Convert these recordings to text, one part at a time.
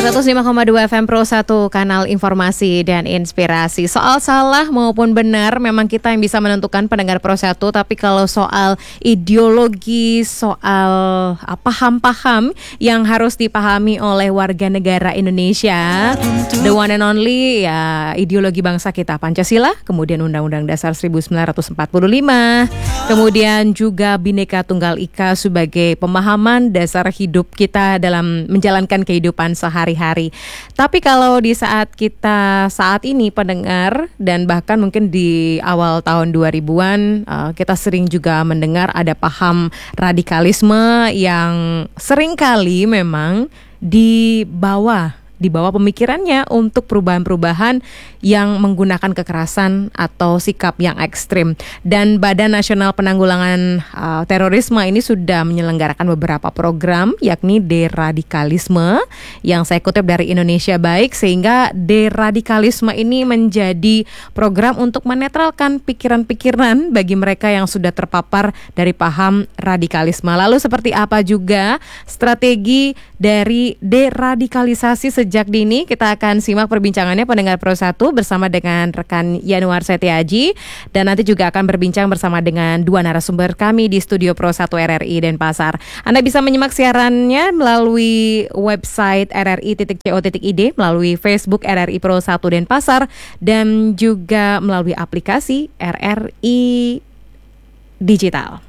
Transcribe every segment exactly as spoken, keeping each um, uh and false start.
seratus lima koma dua F M Pro satu, kanal informasi dan inspirasi. Soal salah maupun benar memang kita yang bisa menentukan pendengar Pro satu, tapi kalau soal ideologi, soal uh, paham-paham yang harus dipahami oleh warga negara Indonesia, the one and only ya ideologi bangsa kita Pancasila, kemudian Undang-Undang Dasar seribu sembilan ratus empat puluh lima, kemudian juga Bhinneka Tunggal Ika sebagai pemahaman dasar hidup kita dalam menjalankan kehidupan sehari-hari. Tapi kalau di saat kita saat ini pendengar, dan bahkan mungkin di awal tahun dua ribuan uh, kita sering juga mendengar ada paham radikalisme yang seringkali memang dibawa dibawa pemikirannya untuk perubahan-perubahan yang menggunakan kekerasan atau sikap yang ekstrim. Dan Badan Nasional Penanggulangan uh, Terorisme ini sudah menyelenggarakan beberapa program, yakni deradikalisme, yang saya kutip dari Indonesia Baik, sehingga deradikalisme ini menjadi program untuk menetralkan pikiran-pikiran bagi mereka yang sudah terpapar dari paham radikalisme. Lalu seperti apa juga strategi dari deradikalisasi sejak dini? Kita akan simak perbincangannya pendengar Pro satu bersama dengan rekan Yanuar Setiaji, dan nanti juga akan berbincang bersama dengan dua narasumber kami di studio Pro satu R R I Denpasar. Anda bisa menyimak siarannya melalui website r r i titik co titik i d, melalui Facebook R R I Pro satu Denpasar, dan juga melalui aplikasi R R I Digital.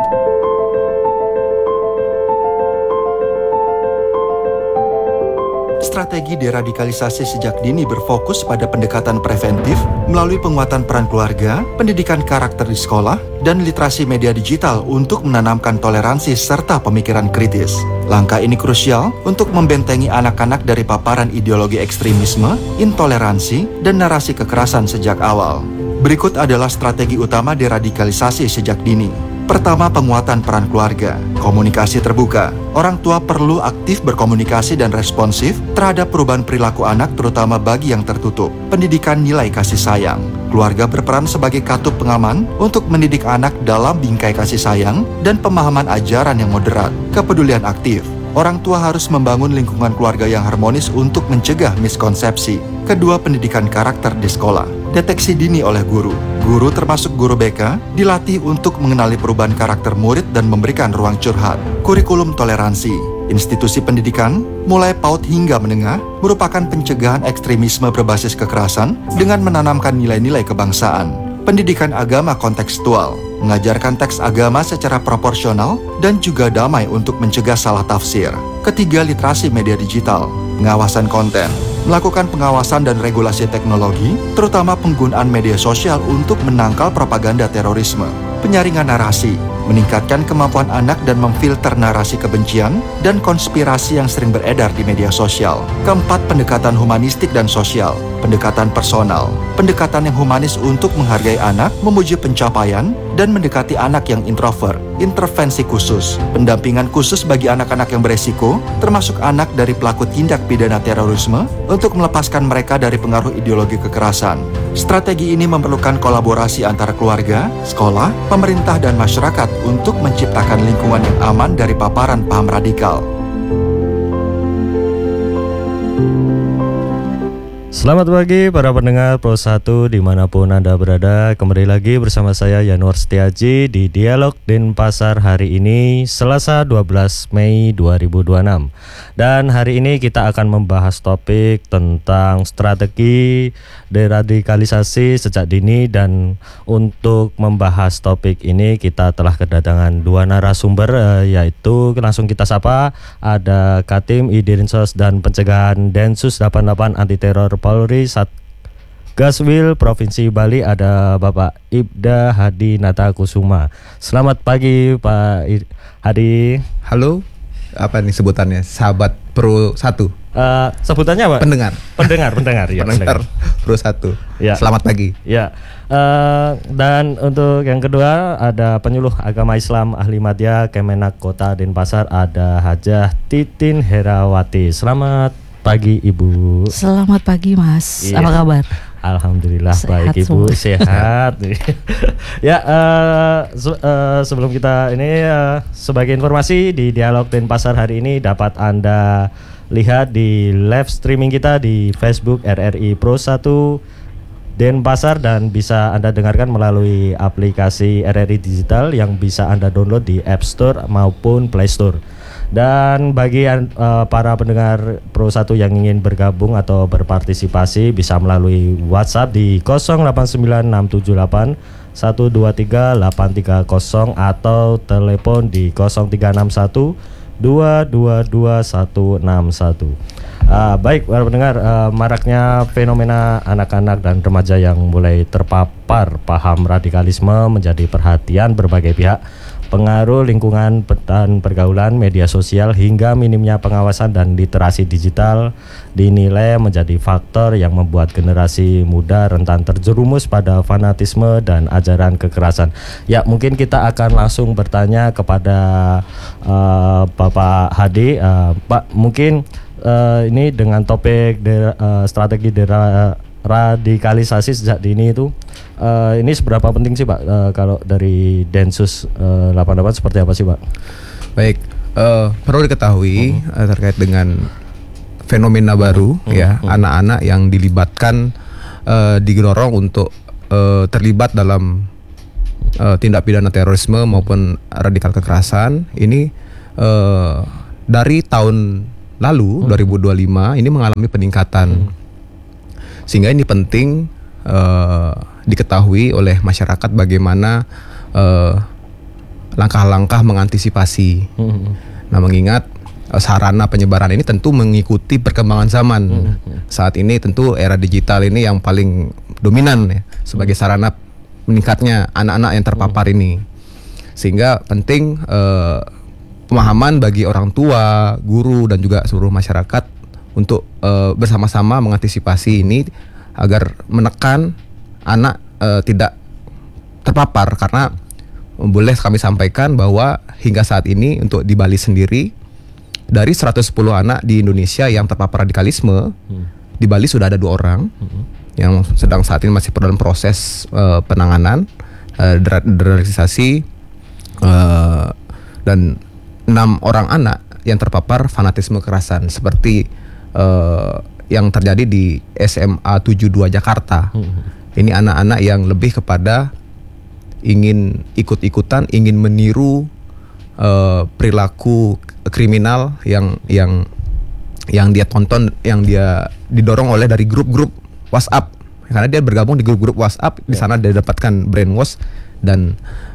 Strategi deradikalisasi sejak dini berfokus pada pendekatan preventif melalui penguatan peran keluarga, pendidikan karakter di sekolah, dan literasi media digital untuk menanamkan toleransi serta pemikiran kritis. Langkah ini krusial untuk membentengi anak-anak dari paparan ideologi ekstremisme, intoleransi, dan narasi kekerasan sejak awal. Berikut adalah strategi utama deradikalisasi sejak dini. Pertama, penguatan peran keluarga. Komunikasi terbuka. Orang tua perlu aktif berkomunikasi dan responsif terhadap perubahan perilaku anak, terutama bagi yang tertutup. Pendidikan nilai kasih sayang. Keluarga berperan sebagai katup pengaman untuk mendidik anak dalam bingkai kasih sayang dan pemahaman ajaran yang moderat. Kepedulian aktif. Orang tua harus membangun lingkungan keluarga yang harmonis untuk mencegah miskonsepsi. Kedua, pendidikan karakter di sekolah. Deteksi dini oleh guru. Guru termasuk guru B K dilatih untuk mengenali perubahan karakter murid dan memberikan ruang curhat. Kurikulum toleransi. Institusi pendidikan, mulai PAUD hingga menengah, merupakan pencegahan ekstremisme berbasis kekerasan dengan menanamkan nilai-nilai kebangsaan. Pendidikan agama kontekstual, mengajarkan teks agama secara proporsional dan juga damai untuk mencegah salah tafsir. Ketiga, literasi media digital, pengawasan konten, melakukan pengawasan dan regulasi teknologi, terutama penggunaan media sosial untuk menangkal propaganda terorisme. Penyaringan narasi, meningkatkan kemampuan anak dan memfilter narasi kebencian dan konspirasi yang sering beredar di media sosial. Keempat, pendekatan humanistik dan sosial, pendekatan personal, pendekatan yang humanis untuk menghargai anak, memuji pencapaian, dan mendekati anak yang introvert. Intervensi khusus, pendampingan khusus bagi anak-anak yang beresiko, termasuk anak dari pelaku tindak pidana terorisme, untuk melepaskan mereka dari pengaruh ideologi kekerasan. Strategi ini memerlukan kolaborasi antara keluarga, sekolah, pemerintah, dan masyarakat untuk menciptakan lingkungan yang aman dari paparan paham radikal. Selamat pagi para pendengar Pro satu dimanapun Anda berada. Kembali lagi bersama saya Yanuar Setiaji di Dialog Denpasar hari ini Selasa dua belas Mei dua ribu dua puluh enam. Dan hari ini kita akan membahas topik tentang strategi deradikalisasi sejak dini. Dan untuk membahas topik ini kita telah kedatangan dua narasumber, eh, yaitu langsung kita sapa. Ada Katim Idinsos dan Pencegahan Densus delapan puluh delapan Anti Teror Polri Satgaswil Provinsi Bali, ada Bapak Ibda Hadi Natakusuma. Selamat pagi Pak Hadi. Halo, apa nih sebutannya? Sahabat Pro satu. Uh, sebutannya apa? Pendengar. Pendengar, pendengar ya. Pendengar Pro satu. Ya. Selamat pagi. Ya. Uh, dan untuk yang kedua ada penyuluh agama Islam ahli madya Kemenak Kota Denpasar, ada Hajah Titin Herawati. Selamat pagi Ibu. Selamat pagi Mas. Iya. Apa kabar? Alhamdulillah sehat baik Ibu, semua. sehat. Ya, uh, se- uh, sebelum kita ini uh, sebagai informasi di Dialog Denpasar hari ini dapat Anda lihat di live streaming kita di Facebook R R I Pro satu Denpasar, dan bisa Anda dengarkan melalui aplikasi R R I Digital yang bisa Anda download di App Store maupun Play Store. Dan bagi uh, para pendengar Pro satu yang ingin bergabung atau berpartisipasi, bisa melalui WhatsApp di nol delapan sembilan enam tujuh delapan satu dua tiga delapan tiga nol atau telepon di nol tiga enam satu dua dua dua satu enam satu. Uh, baik para pendengar, uh, maraknya fenomena anak-anak dan remaja yang mulai terpapar paham radikalisme menjadi perhatian berbagai pihak. Pengaruh lingkungan dan pergaulan media sosial hingga minimnya pengawasan dan literasi digital dinilai menjadi faktor yang membuat generasi muda rentan terjerumus pada fanatisme dan ajaran kekerasan. Ya, mungkin kita akan langsung bertanya kepada uh, Bapak Hadi. uh, Pak, mungkin uh, ini dengan topik de, uh, strategi dera, radikalisasi sejak dini itu, uh, ini seberapa penting sih Pak, uh, kalau dari Densus uh, delapan puluh delapan seperti apa sih Pak? Baik, uh, perlu diketahui uh, terkait dengan fenomena baru uh, ya, uh, anak-anak yang dilibatkan uh, didorong untuk uh, terlibat dalam uh, tindak pidana terorisme maupun radikal kekerasan. Ini uh, dari tahun lalu uh, dua ribu dua puluh lima ini mengalami peningkatan. Uh, Sehingga ini penting uh, diketahui oleh masyarakat bagaimana uh, langkah-langkah mengantisipasi. Mm-hmm. Nah, mengingat uh, sarana penyebaran ini tentu mengikuti perkembangan zaman. Mm-hmm. Saat ini tentu era digital ini yang paling dominan ya, sebagai sarana meningkatnya anak-anak yang terpapar mm-hmm. ini. Sehingga penting uh, pemahaman bagi orang tua, guru, dan juga seluruh masyarakat untuk uh, bersama-sama mengantisipasi ini agar menekan anak uh, tidak terpapar. Karena boleh kami sampaikan bahwa hingga saat ini untuk di Bali sendiri, dari seratus sepuluh anak di Indonesia yang terpapar radikalisme, hmm. di Bali sudah ada dua orang hmm. yang sedang saat ini masih dalam proses uh, penanganan uh, deradikalisasi, uh, dan enam orang anak yang terpapar fanatisme kekerasan seperti Uh, yang terjadi di S M A tujuh puluh dua Jakarta. Hmm. Ini anak-anak yang lebih kepada ingin ikut-ikutan, ingin meniru uh, perilaku kriminal yang yang yang dia tonton, yang dia didorong oleh dari grup-grup WhatsApp. Karena dia bergabung di grup-grup WhatsApp, yeah. Di sana dia dapatkan brainwash dan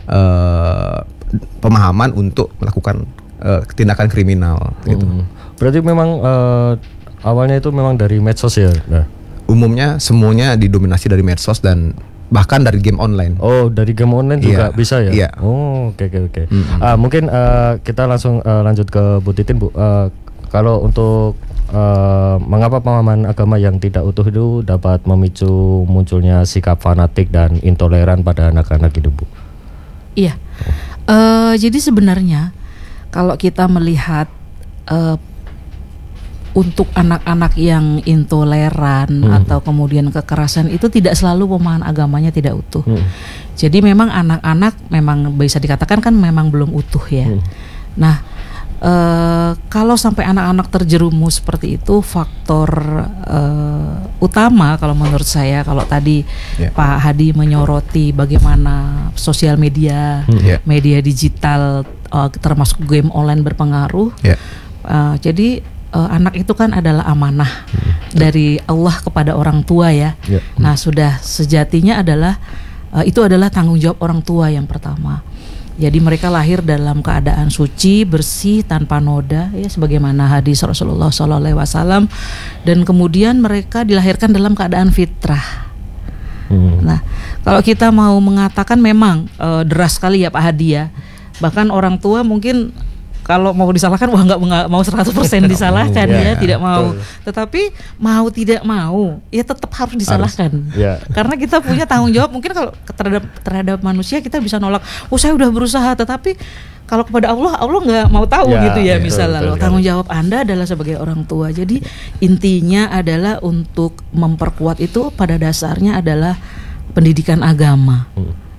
uh, pemahaman untuk melakukan uh, tindakan kriminal. Hmm. Gitu. Berarti memang uh, awalnya itu memang dari medsos ya? Nah. Umumnya semuanya didominasi dari medsos dan bahkan dari game online. Oh, dari game online juga yeah. bisa ya? Iya. Yeah. Oh, oke okay, oke okay, oke. Okay. Mm-hmm. Uh, mungkin uh, kita langsung uh, lanjut ke Bu Titin, Bu. Uh, kalau untuk uh, mengapa pemahaman agama yang tidak utuh itu dapat memicu munculnya sikap fanatik dan intoleran pada anak-anak itu, Bu? Iya. Uh, jadi sebenarnya kalau kita melihat uh, untuk anak-anak yang intoleran hmm. atau kemudian kekerasan itu tidak selalu pemahaman agamanya tidak utuh. Hmm. Jadi memang anak-anak memang bisa dikatakan kan memang belum utuh ya. Hmm. Nah, e, kalau sampai anak-anak terjerumus seperti itu, faktor e, utama kalau menurut saya, kalau tadi yeah. Pak Hadi menyoroti bagaimana sosial media, hmm. yeah. media digital e, termasuk game online berpengaruh. Yeah. E, jadi Uh, anak itu kan adalah amanah hmm. dari Allah kepada orang tua ya. Ya. Nah, sudah sejatinya adalah uh, itu adalah tanggung jawab orang tua yang pertama. Jadi mereka lahir dalam keadaan suci, bersih, tanpa noda ya, sebagaimana hadis Rasulullah shallallahu alaihi wasallam, dan kemudian mereka dilahirkan dalam keadaan fitrah. Hmm. Nah, kalau kita mau mengatakan memang uh, deras sekali ya Pak Hadi ya. Bahkan orang tua mungkin kalau mau disalahkan, wah nggak mau seratus persen disalahkan ya, ya, tidak mau. Betul. Tetapi mau tidak mau, ya tetap harus disalahkan. Harus, ya. Karena kita punya tanggung jawab. Mungkin kalau terhadap terhadap manusia kita bisa nolak, oh saya udah berusaha, tetapi kalau kepada Allah, Allah nggak mau tahu ya, gitu ya, ya misalnya. Betul, betul, tanggung jawab Anda adalah sebagai orang tua. Jadi ya. Intinya adalah untuk memperkuat itu pada dasarnya adalah pendidikan agama. Hmm.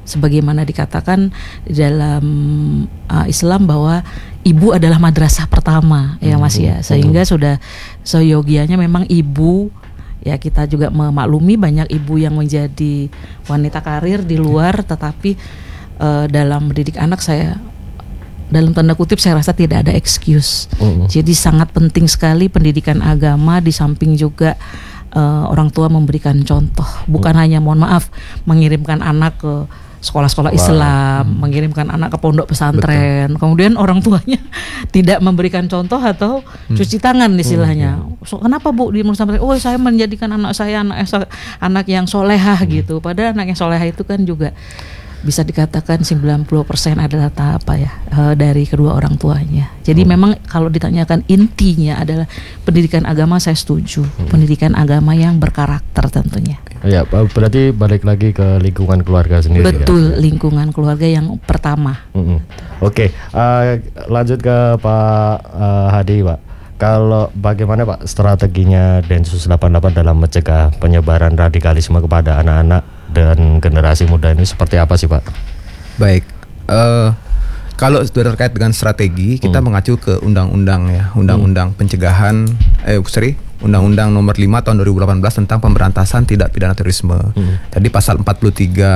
sebagaimana dikatakan di dalam uh, Islam bahwa ibu adalah madrasah pertama, ya Mas ya, sehingga sudah seyogianya memang ibu. Ya, kita juga memaklumi banyak ibu yang menjadi wanita karir di luar, tetapi uh, dalam mendidik anak, saya dalam tanda kutip saya rasa tidak ada excuse. Uh-uh. Jadi sangat penting sekali pendidikan agama, di samping juga uh, orang tua memberikan contoh, bukan uh. hanya mohon maaf mengirimkan anak ke sekolah-sekolah Islam, wow. mengirimkan anak ke pondok pesantren, betul. Kemudian orang tuanya tidak memberikan contoh atau hmm. cuci tangan istilahnya. Hmm. So, kenapa Bu di pesantren? Oh, saya menjadikan anak saya anak anak yang solehah hmm. gitu. Padahal anak yang solehah itu kan juga bisa dikatakan sembilan puluh persen adalah tahap apa ya dari kedua orang tuanya. Jadi hmm. memang kalau ditanyakan intinya adalah pendidikan agama, saya setuju. Hmm. Pendidikan agama yang berkarakter tentunya. Ya, berarti balik lagi ke lingkungan keluarga sendiri. Betul, ya? Lingkungan keluarga yang pertama. Mm-hmm. Oke, okay. uh, lanjut ke Pak uh, Hadi, Pak. Kalau bagaimana Pak strateginya Densus delapan puluh delapan dalam mencegah penyebaran radikalisme kepada anak-anak dan generasi muda ini seperti apa sih Pak? Baik, uh, kalau sudah terkait dengan strategi, kita hmm. mengacu ke undang-undang ya, undang-undang hmm. pencegahan, eh sorry, undang-undang nomor lima tahun dua ribu delapan belas tentang pemberantasan tindak pidana terorisme. Hmm. Tadi pasal empat puluh tiga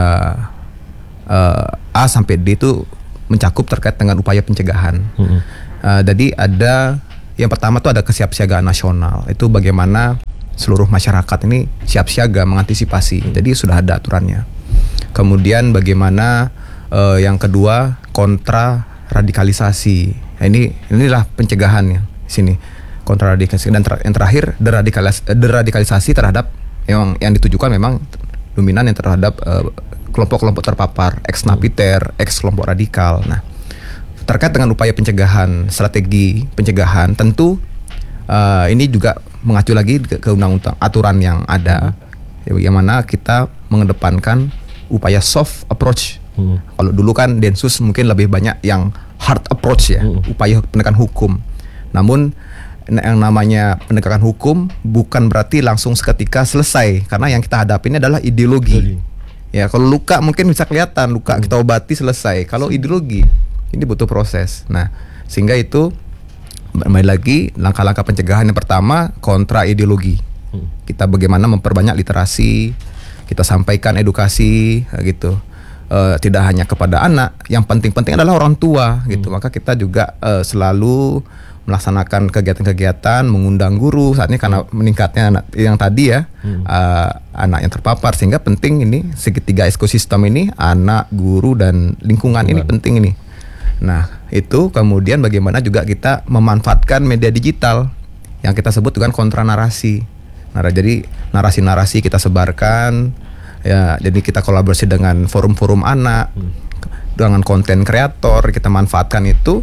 uh, A sampai D itu mencakup terkait dengan upaya pencegahan. Hmm. Uh, jadi ada yang pertama tuh ada kesiapsiagaan nasional. Itu bagaimana seluruh masyarakat ini siap siaga mengantisipasi. Hmm. Jadi sudah ada aturannya. Kemudian bagaimana uh, yang kedua kontra radikalisasi. Nah, ini inilah pencegahannya di sini. Kontra radikalisasi, dan ter- yang terakhir deradikalis- deradikalisasi terhadap yang yang ditujukan memang dominan yang terhadap uh, kelompok-kelompok terpapar, ex napiter, ex kelompok radikal. Nah, terkait dengan upaya pencegahan, strategi pencegahan, tentu uh, ini juga mengacu lagi ke, ke undang-undang aturan yang ada, hmm. yang mana kita mengedepankan upaya soft approach. Hmm. Kalau dulu kan Densus mungkin lebih banyak yang hard approach ya, hmm. upaya penegakan hukum. Namun yang namanya penegakan hukum bukan berarti langsung seketika selesai, karena yang kita hadapi ini adalah ideologi. Jadi. Ya, kalau luka mungkin bisa kelihatan, luka hmm. kita obati selesai. Kalau ideologi ini butuh proses. Nah, sehingga itu kembali lagi langkah-langkah pencegahan yang pertama kontra ideologi. Hmm. Kita bagaimana memperbanyak literasi, kita sampaikan edukasi gitu. Uh, tidak hanya kepada anak, yang penting-penting adalah orang tua gitu. Hmm. Maka kita juga uh, selalu melaksanakan kegiatan-kegiatan, mengundang guru saat ini karena meningkatnya anak yang tadi ya, hmm. uh, anak yang terpapar, sehingga penting ini segitiga ekosistem ini, anak, guru dan lingkungan Bukan. ini penting ini. Nah, itu kemudian bagaimana juga kita memanfaatkan media digital yang kita sebut dengan kontra narasi. Nah, jadi narasi-narasi kita sebarkan ya, jadi kita kolaborasi dengan forum-forum anak, hmm. dengan konten kreator, kita manfaatkan itu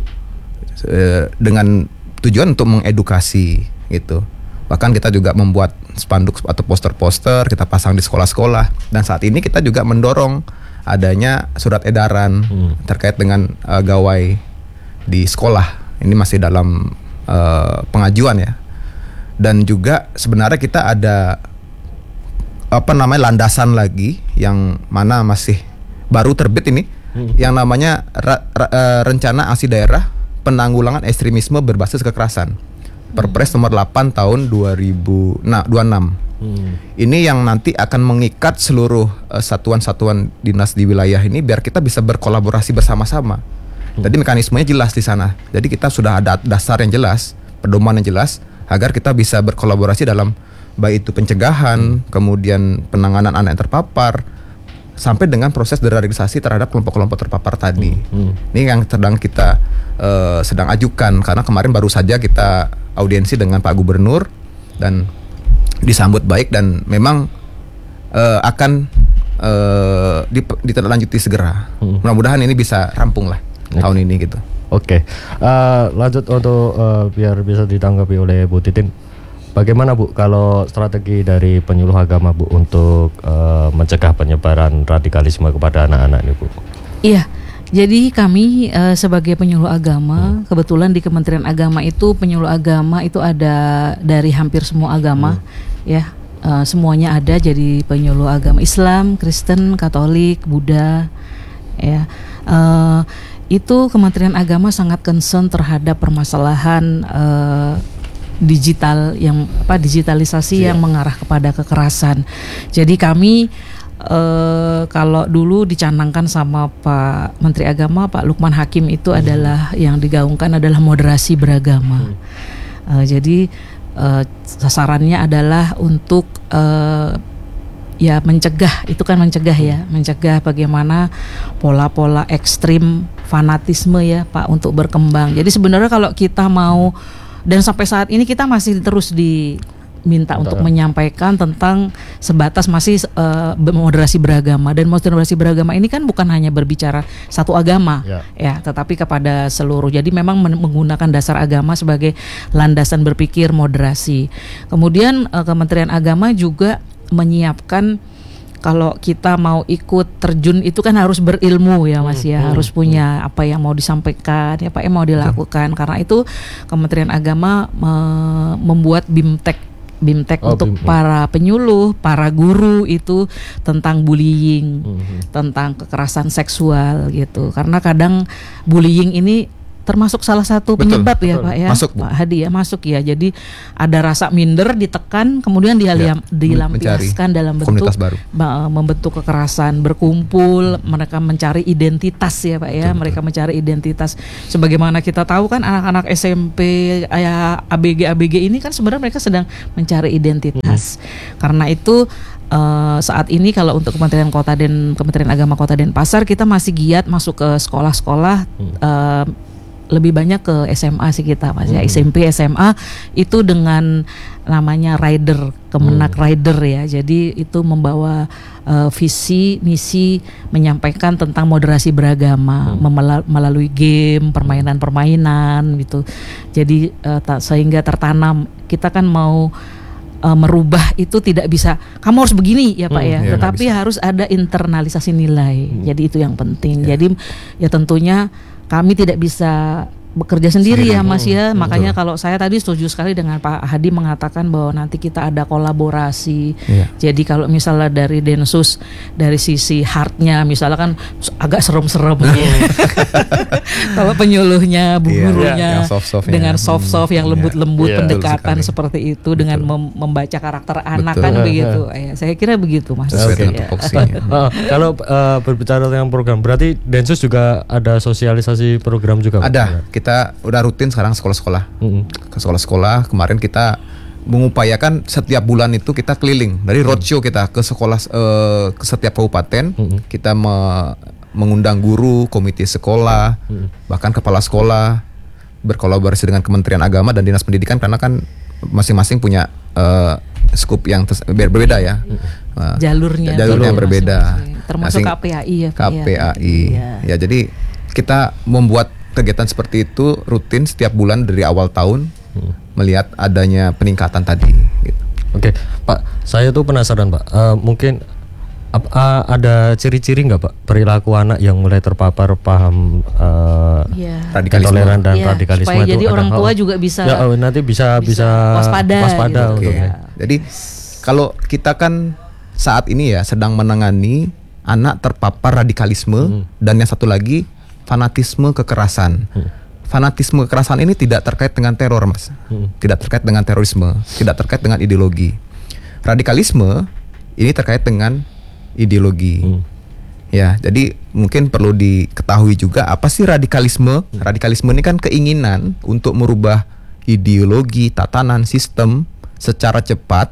eh, dengan tujuan untuk mengedukasi gitu. Bahkan kita juga membuat spanduk atau poster-poster kita pasang di sekolah-sekolah, dan saat ini kita juga mendorong adanya surat edaran hmm. terkait dengan uh, gawai di sekolah. Ini masih dalam uh, pengajuan ya. Dan juga sebenarnya kita ada apa namanya landasan lagi yang mana masih baru terbit ini, hmm. yang namanya ra, ra, uh, rencana aksi daerah penanggulangan ekstremisme berbasis kekerasan, Perpres nomor delapan tahun dua ribu dua puluh enam. Hmm. Ini yang nanti akan mengikat seluruh uh, satuan-satuan dinas di wilayah ini biar kita bisa berkolaborasi bersama-sama. Hmm. Jadi mekanismenya jelas di sana. Jadi kita sudah ada dasar yang jelas, pedoman yang jelas agar kita bisa berkolaborasi dalam baik itu pencegahan, hmm. kemudian penanganan anak yang terpapar, sampai dengan proses deradikalisasi terhadap kelompok-kelompok terpapar tadi. Hmm. Hmm. Ini yang sedang kita uh, sedang ajukan, karena kemarin baru saja kita audiensi dengan Pak Gubernur dan disambut baik, dan memang uh, akan uh, ditindaklanjuti segera. Hmm. Mudah-mudahan ini bisa rampung lah okay. tahun ini gitu. Oke, okay. uh, lanjut untuk uh, biar bisa ditanggapi oleh Bu Titin. Bagaimana Bu kalau strategi dari penyuluh agama Bu untuk uh, mencegah penyebaran radikalisme kepada anak-anak ini Bu? Iya, jadi kami uh, sebagai penyuluh agama, hmm. kebetulan di Kementerian Agama itu penyuluh agama itu ada dari hampir semua agama, hmm. ya uh, semuanya ada. Jadi penyuluh agama Islam, Kristen, Katolik, Buddha, ya. Uh, itu Kementerian Agama sangat concern terhadap permasalahan uh, digital yang apa digitalisasi yeah. yang mengarah kepada kekerasan. Jadi kami Uh, kalau dulu dicanangkan sama Pak Menteri Agama Pak Lukman Hakim itu hmm. adalah yang digaungkan adalah moderasi beragama. Hmm. Uh, jadi uh, sasarannya adalah untuk uh, ya mencegah, itu kan mencegah ya, mencegah bagaimana pola-pola ekstrim fanatisme ya Pak untuk berkembang. Jadi sebenarnya kalau kita mau, dan sampai saat ini kita masih terus di minta untuk menyampaikan tentang sebatas masih uh, moderasi beragama, dan moderasi beragama ini kan bukan hanya berbicara satu agama ya, ya tetapi kepada seluruh. Jadi memang men- menggunakan dasar agama sebagai landasan berpikir moderasi. Kemudian uh, Kementerian Agama juga menyiapkan kalau kita mau ikut terjun itu kan harus berilmu ya Mas ya, hmm, harus punya apa yang mau disampaikan, apa yang mau dilakukan. Karena itu Kementerian Agama me- membuat BIMTEK BIMTEK oh, untuk BIMTEK. Para penyuluh, para guru itu tentang bullying, mm-hmm. tentang kekerasan seksual gitu. Karena kadang bullying ini termasuk salah satu penyebab betul, ya betul. Pak ya, masuk, Pak Hadi ya, masuk ya. Jadi ada rasa minder, ditekan, kemudian dia ya, dilampiaskan dalam bentuk baru. membentuk kekerasan, berkumpul, mereka mencari identitas ya Pak ya, betul, mereka betul. mencari identitas. Sebagaimana kita tahu kan anak-anak S M P, ya A B G A B G ini kan sebenarnya mereka sedang mencari identitas. Hmm. Karena itu Uh, saat ini kalau untuk Kementerian Kota dan Kementerian Agama Kota Denpasar kita masih giat masuk ke sekolah-sekolah. Hmm. Uh, lebih banyak ke S M A sih kita Mas ya, hmm. S M P S M A itu dengan namanya rider, Kemenak hmm. rider ya. Jadi itu membawa uh, visi misi menyampaikan tentang moderasi beragama, hmm. memela- melalui game, permainan-permainan gitu. Jadi uh, ta- sehingga tertanam, kita kan mau Uh, merubah itu tidak bisa kamu harus begini ya Pak hmm, ya, ya tetapi harus ada internalisasi nilai. Hmm. Jadi itu yang penting. Ya. Jadi ya tentunya kami tidak bisa bekerja sendiri Sendiri. ya Mas ya. Hmm, Makanya betul. Kalau saya tadi setuju sekali dengan Pak Hadi mengatakan bahwa nanti kita ada kolaborasi. Ya. Jadi kalau misalnya dari Densus dari sisi hardnya misalnya kan agak serem-serem. Kalau penyuluhnya, bu gurunya ya, dengan soft-soft yang lembut-lembut ya. pendekatan ya, seperti itu betul. Dengan mem- membaca karakter anak betul. kan begitu. Ya, saya kira begitu Mas. Okay. Ya. uh, kalau uh, berbicara tentang program, berarti Densus juga ada sosialisasi program juga? Ada. Kita Kita udah rutin sekarang sekolah-sekolah, mm-hmm. ke sekolah-sekolah. Kemarin kita mengupayakan setiap bulan itu kita keliling dari roadshow kita ke sekolah, uh, ke setiap kabupaten. Mm-hmm. Kita me- mengundang guru, komite sekolah, mm-hmm. bahkan kepala sekolah, berkolaborasi dengan Kementerian Agama dan Dinas Pendidikan karena kan masing-masing punya uh, skup yang tes- berbeda ya. Mm-hmm. uh, jalurnya, jalurnya yang berbeda. Termasuk K P A I ya. K P A I. Ya. ya, jadi kita membuat kegiatan seperti itu rutin setiap bulan dari awal tahun, hmm. melihat adanya peningkatan tadi. Gitu. Oke, Pak, saya tuh penasaran Pak, uh, mungkin ap- uh, ada ciri-ciri nggak Pak perilaku anak yang mulai terpapar paham uh, yeah. radikalisme, toleran dan yeah. radikalisme supaya itu jadi orang tua oh, juga bisa, ya, oh, nanti bisa bisa, bisa waspada, waspada gitu. untuk okay. Jadi kalau kita kan saat ini ya sedang menangani anak terpapar radikalisme hmm. dan yang satu lagi fanatisme kekerasan. Hmm. Fanatisme kekerasan ini tidak terkait dengan teror, Mas. Hmm. Tidak terkait dengan terorisme, tidak terkait dengan ideologi. Radikalisme ini terkait dengan ideologi. Hmm. Ya, jadi mungkin perlu diketahui juga apa sih radikalisme? Hmm. Radikalisme ini kan keinginan untuk merubah ideologi, tatanan, sistem secara cepat,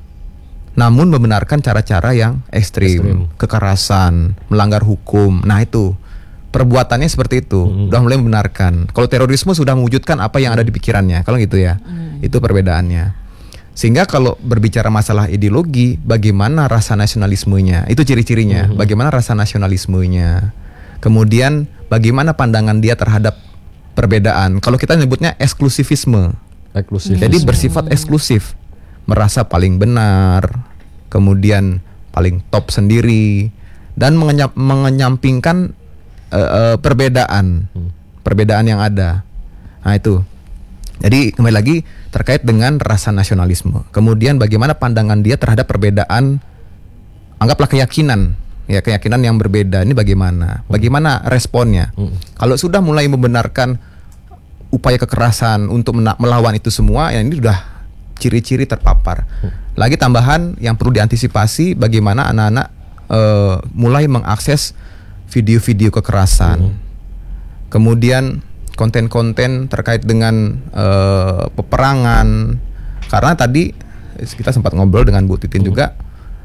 namun membenarkan cara-cara yang ekstrim, ekstrim. kekerasan, melanggar hukum. Nah itu perbuatannya seperti itu, hmm. sudah mulai membenarkan. Kalau terorisme sudah mewujudkan apa yang ada di pikirannya, kalau gitu ya, hmm. itu perbedaannya. Sehingga kalau berbicara masalah ideologi, bagaimana rasa nasionalismenya, itu ciri-cirinya. Hmm. Bagaimana rasa nasionalismenya, kemudian bagaimana pandangan dia terhadap perbedaan. Kalau kita nyebutnya eksklusivisme, eksklusif. Jadi bersifat eksklusif, merasa paling benar, kemudian paling top sendiri, dan mengenyam, mengenyampingkan Uh, uh, perbedaan, hmm. perbedaan yang ada. Nah itu. Jadi kembali lagi terkait dengan rasa nasionalisme. Kemudian bagaimana pandangan dia terhadap perbedaan, anggaplah keyakinan, ya keyakinan yang berbeda ini bagaimana? Bagaimana responnya? Hmm. Kalau sudah mulai membenarkan upaya kekerasan untuk mena- melawan itu semua, ya ini sudah ciri-ciri terpapar. Hmm. Lagi tambahan yang perlu diantisipasi bagaimana anak-anak uh, mulai mengakses video-video kekerasan. Hmm. Kemudian konten-konten terkait dengan uh, peperangan. Karena tadi kita sempat ngobrol dengan Bu Titin hmm. juga,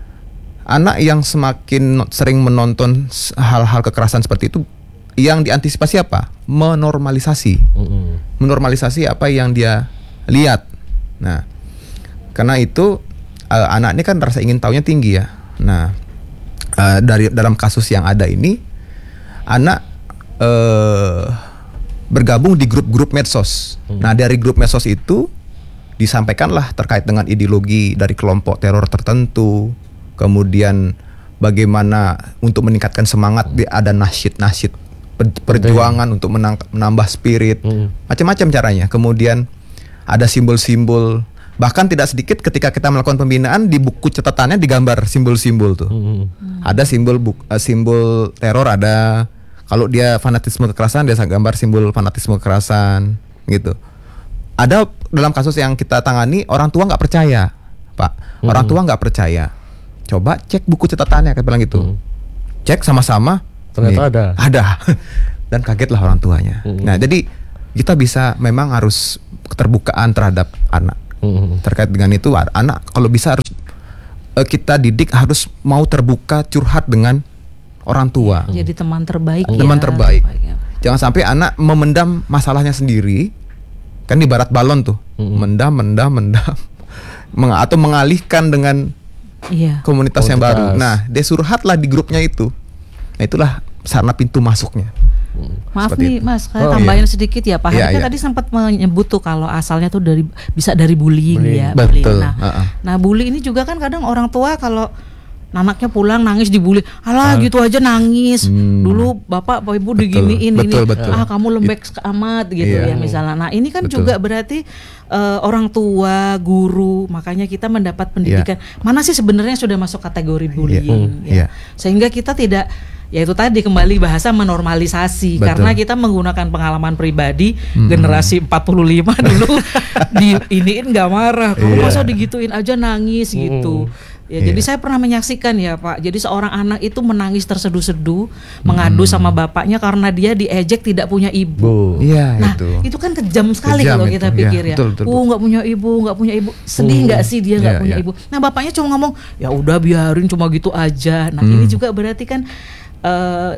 anak yang semakin sering menonton hal-hal kekerasan seperti itu, yang diantisipasi apa? Menormalisasi, mm-hmm. menormalisasi apa yang dia lihat. Nah, karena itu uh, anak ini kan rasa ingin tahunya tinggi ya. Nah, uh, dari dalam kasus yang ada ini, anak uh, bergabung di grup-grup medsos. Mm. Nah, dari grup medsos itu disampaikanlah terkait dengan ideologi dari kelompok teror tertentu. Kemudian bagaimana untuk meningkatkan semangat, ada nasyid-nasyid perjuangan Betul. Untuk menang, menambah spirit, hmm. macam-macam caranya. Kemudian ada simbol-simbol, bahkan tidak sedikit ketika kita melakukan pembinaan di buku catatannya digambar simbol-simbol tuh. Hmm. Ada simbol buk, uh, simbol teror, ada kalau dia fanatisme kekerasan dia gambar simbol fanatisme kekerasan gitu. Ada dalam kasus yang kita tangani orang tua nggak percaya, Pak. Orang hmm. tua nggak percaya. Coba cek buku catatannya, kayak bilang gitu. Hmm. Cek sama-sama. Ternyata ada. Ada. Dan kagetlah orang tuanya. Mm-hmm. Nah, jadi kita bisa memang harus keterbukaan terhadap anak. Mm-hmm. Terkait dengan itu, anak kalau bisa harus uh, kita didik harus mau terbuka, curhat dengan orang tua. Jadi teman terbaik. Teman ya. terbaik. Jangan sampai anak memendam masalahnya sendiri. Kan ibarat balon tuh. Mm-hmm. Mendam, mendam, mendam. Meng- atau mengalihkan dengan iya. komunitas, komunitas yang baru. Nah, dia surhatlah di grupnya itu. Nah, itulah sarana pintu masuknya. Maaf Seperti nih itu. Mas, saya oh, tambahin iya. sedikit ya Pak. Iya, Hari kan iya. tadi sempat menyebut tuh kalau asalnya tuh dari bisa dari bullying, bullying. ya. Betul. Bullying. Nah, uh-uh. nah bully ini juga kan kadang orang tua kalau anaknya pulang nangis dibully, alah uh. gitu aja nangis. Hmm. Dulu bapak apa ibu diginiin betul, ini, betul. ah kamu lembek It, amat gitu iya. ya misalnya. Nah ini kan betul. juga berarti uh, orang tua, guru, makanya kita mendapat pendidikan yeah. mana sih sebenarnya sudah masuk kategori bullying, yeah. ya. Yeah. Sehingga kita tidak ya itu tadi kembali bahasa menormalisasi. Betul. Karena kita menggunakan pengalaman pribadi hmm. generasi empat puluh lima dulu di iniin nggak marah, kamu yeah. masa digituin aja nangis hmm. gitu. Ya, yeah. jadi saya pernah menyaksikan ya Pak. Jadi seorang anak itu menangis terseduh-seduh, hmm. mengadu sama bapaknya karena dia diejek tidak punya ibu. Yeah, nah itu. itu kan kejam sekali kejam kalau kita itu. pikir ya. ya. Betul, betul, uh nggak punya ibu, nggak punya ibu, sedih nggak hmm. sih dia nggak yeah, punya yeah. ibu. Nah bapaknya cuma ngomong ya udah biarin cuma gitu aja. Nah hmm. ini juga berarti kan Uh,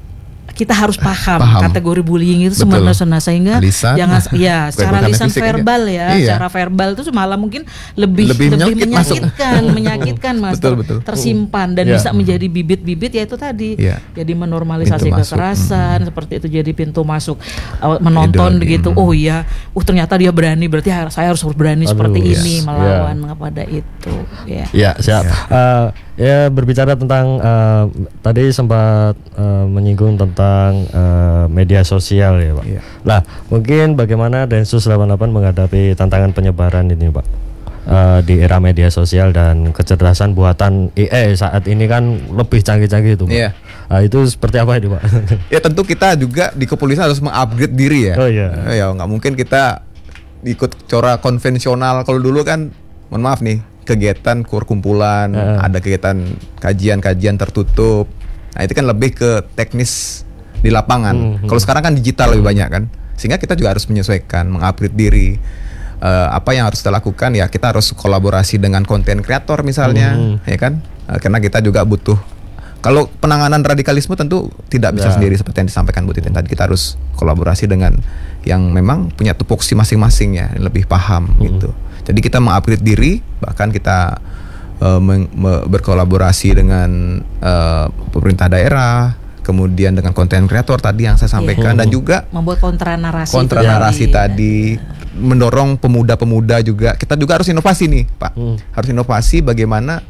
kita harus paham, paham. kategori bullying itu sebenarnya sehingga lisan. jangan ya secara lisan verbal ya, iya. secara verbal itu malah mungkin lebih lebih, lebih menyakitkan, menyakitkan Mas, betul, betul. tersimpan dan yeah. bisa menjadi bibit-bibit ya itu tadi, yeah. jadi menormalisasi pintu kekerasan masuk. Seperti itu jadi pintu masuk uh, menonton begitu, oh iya, uh ternyata dia berani berarti saya harus berani Aduh, seperti yes. ini melawan yeah. kepada itu, ya. Ya siap. Yeah. Uh, Ya berbicara tentang uh, tadi sempat uh, menyinggung tentang uh, media sosial ya Pak. Iya. Nah mungkin bagaimana Densus delapan puluh delapan menghadapi tantangan penyebaran ini Pak uh, di era media sosial dan kecerdasan buatan A I saat ini kan lebih canggih-canggih itu Pak. Iya. Uh, itu seperti apa ini Pak? Ya tentu kita juga di kepolisian harus mengupgrade diri ya. Oh iya. Ya nggak mungkin kita ikut cara konvensional. Kalau dulu kan, mohon maaf nih. Kegiatan kumpulan, uh. ada kegiatan kajian-kajian tertutup. Nah itu kan lebih ke teknis di lapangan. Uh-huh. Kalau sekarang kan digital uh. lebih banyak kan, sehingga kita juga harus menyesuaikan, mengupgrade diri. Uh, apa yang harus kita lakukan ya kita harus kolaborasi dengan konten kreator misalnya, uh-huh. ya kan? Uh, karena kita juga butuh. Kalau penanganan radikalisme tentu tidak bisa yeah. sendiri seperti yang disampaikan Bu Titin tadi. Kita harus kolaborasi dengan yang memang punya tupoksi masing-masing ya, yang lebih paham uh-huh. gitu. Jadi kita mengupgrade diri, bahkan kita uh, meng, me, berkolaborasi dengan uh, pemerintah daerah, kemudian dengan konten kreator tadi yang saya sampaikan, yeah. dan juga membuat kontra narasi, kontra narasi tadi, ya. mendorong pemuda-pemuda juga. Kita juga harus inovasi nih, Pak. Hmm. Harus inovasi bagaimana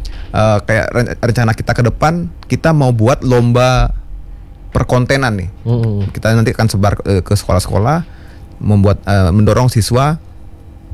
uh, kayak rencana kita ke depan, kita mau buat lomba perkontenan nih. Hmm. Kita nanti akan sebar uh, ke sekolah-sekolah, membuat uh, mendorong siswa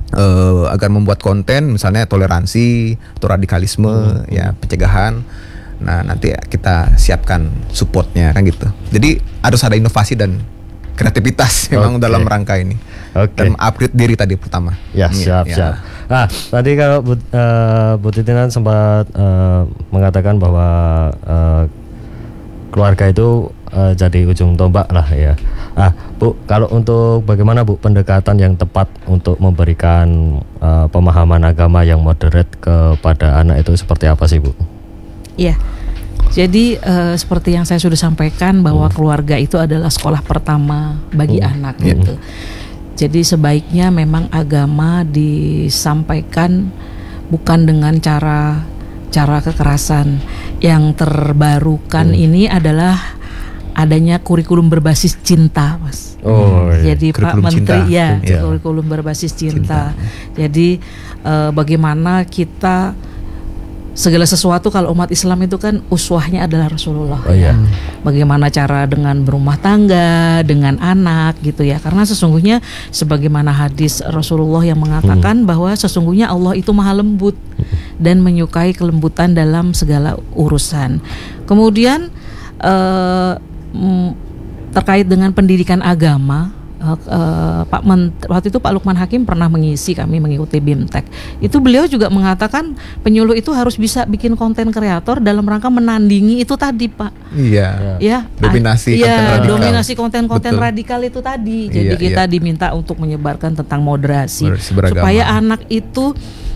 Uh, agar membuat konten misalnya toleransi atau radikalisme hmm. ya pencegahan Nah nanti kita siapkan supportnya kan gitu. Jadi harus ada inovasi dan kreativitas memang Oke. dalam rangka ini. Oke. Dan upgrade diri tadi pertama. Ya, siap, Ya. siap. Nah, tadi kalau Bu, uh, Bu Titinan sempat uh, mengatakan bahwa uh, keluarga itu uh, jadi ujung tombak lah ya. Ah, Bu, kalau untuk bagaimana Bu pendekatan yang tepat untuk memberikan uh, pemahaman agama yang moderate kepada anak itu seperti apa sih, Bu? Iya. Jadi uh, seperti yang saya sudah sampaikan bahwa keluarga itu adalah sekolah pertama bagi Hmm. anak gitu. Jadi sebaiknya memang agama disampaikan bukan dengan cara cara kekerasan. Yang terbarukan Hmm. ini adalah adanya kurikulum berbasis cinta, Mas. Oh, iya. Jadi Pak Kurikulum Menteri cinta. ya, Iya. kurikulum berbasis cinta. Jadi eh, bagaimana kita segala sesuatu kalau umat Islam itu kan uswahnya adalah Rasulullah. Oh, iya. Bagaimana cara dengan berumah tangga, dengan anak gitu ya. Karena sesungguhnya sebagaimana hadis Rasulullah yang mengatakan bahwa sesungguhnya Allah itu maha lembut dan menyukai kelembutan dalam segala urusan. Kemudian eh, mm, terkait dengan pendidikan agama, uh, uh, Pak Menteri, waktu itu Pak Lukman Hakim pernah mengisi, kami mengikuti BIMTEK. Itu beliau juga mengatakan penyuluh itu harus bisa bikin konten kreator dalam rangka menandingi itu tadi, Pak. Iya. Ya, Dominasi ya, konten radikal. dominasi konten-konten Betul. radikal itu tadi. Jadi Iya, kita iya. diminta untuk menyebarkan tentang moderasi Moderasi beragama. supaya anak itu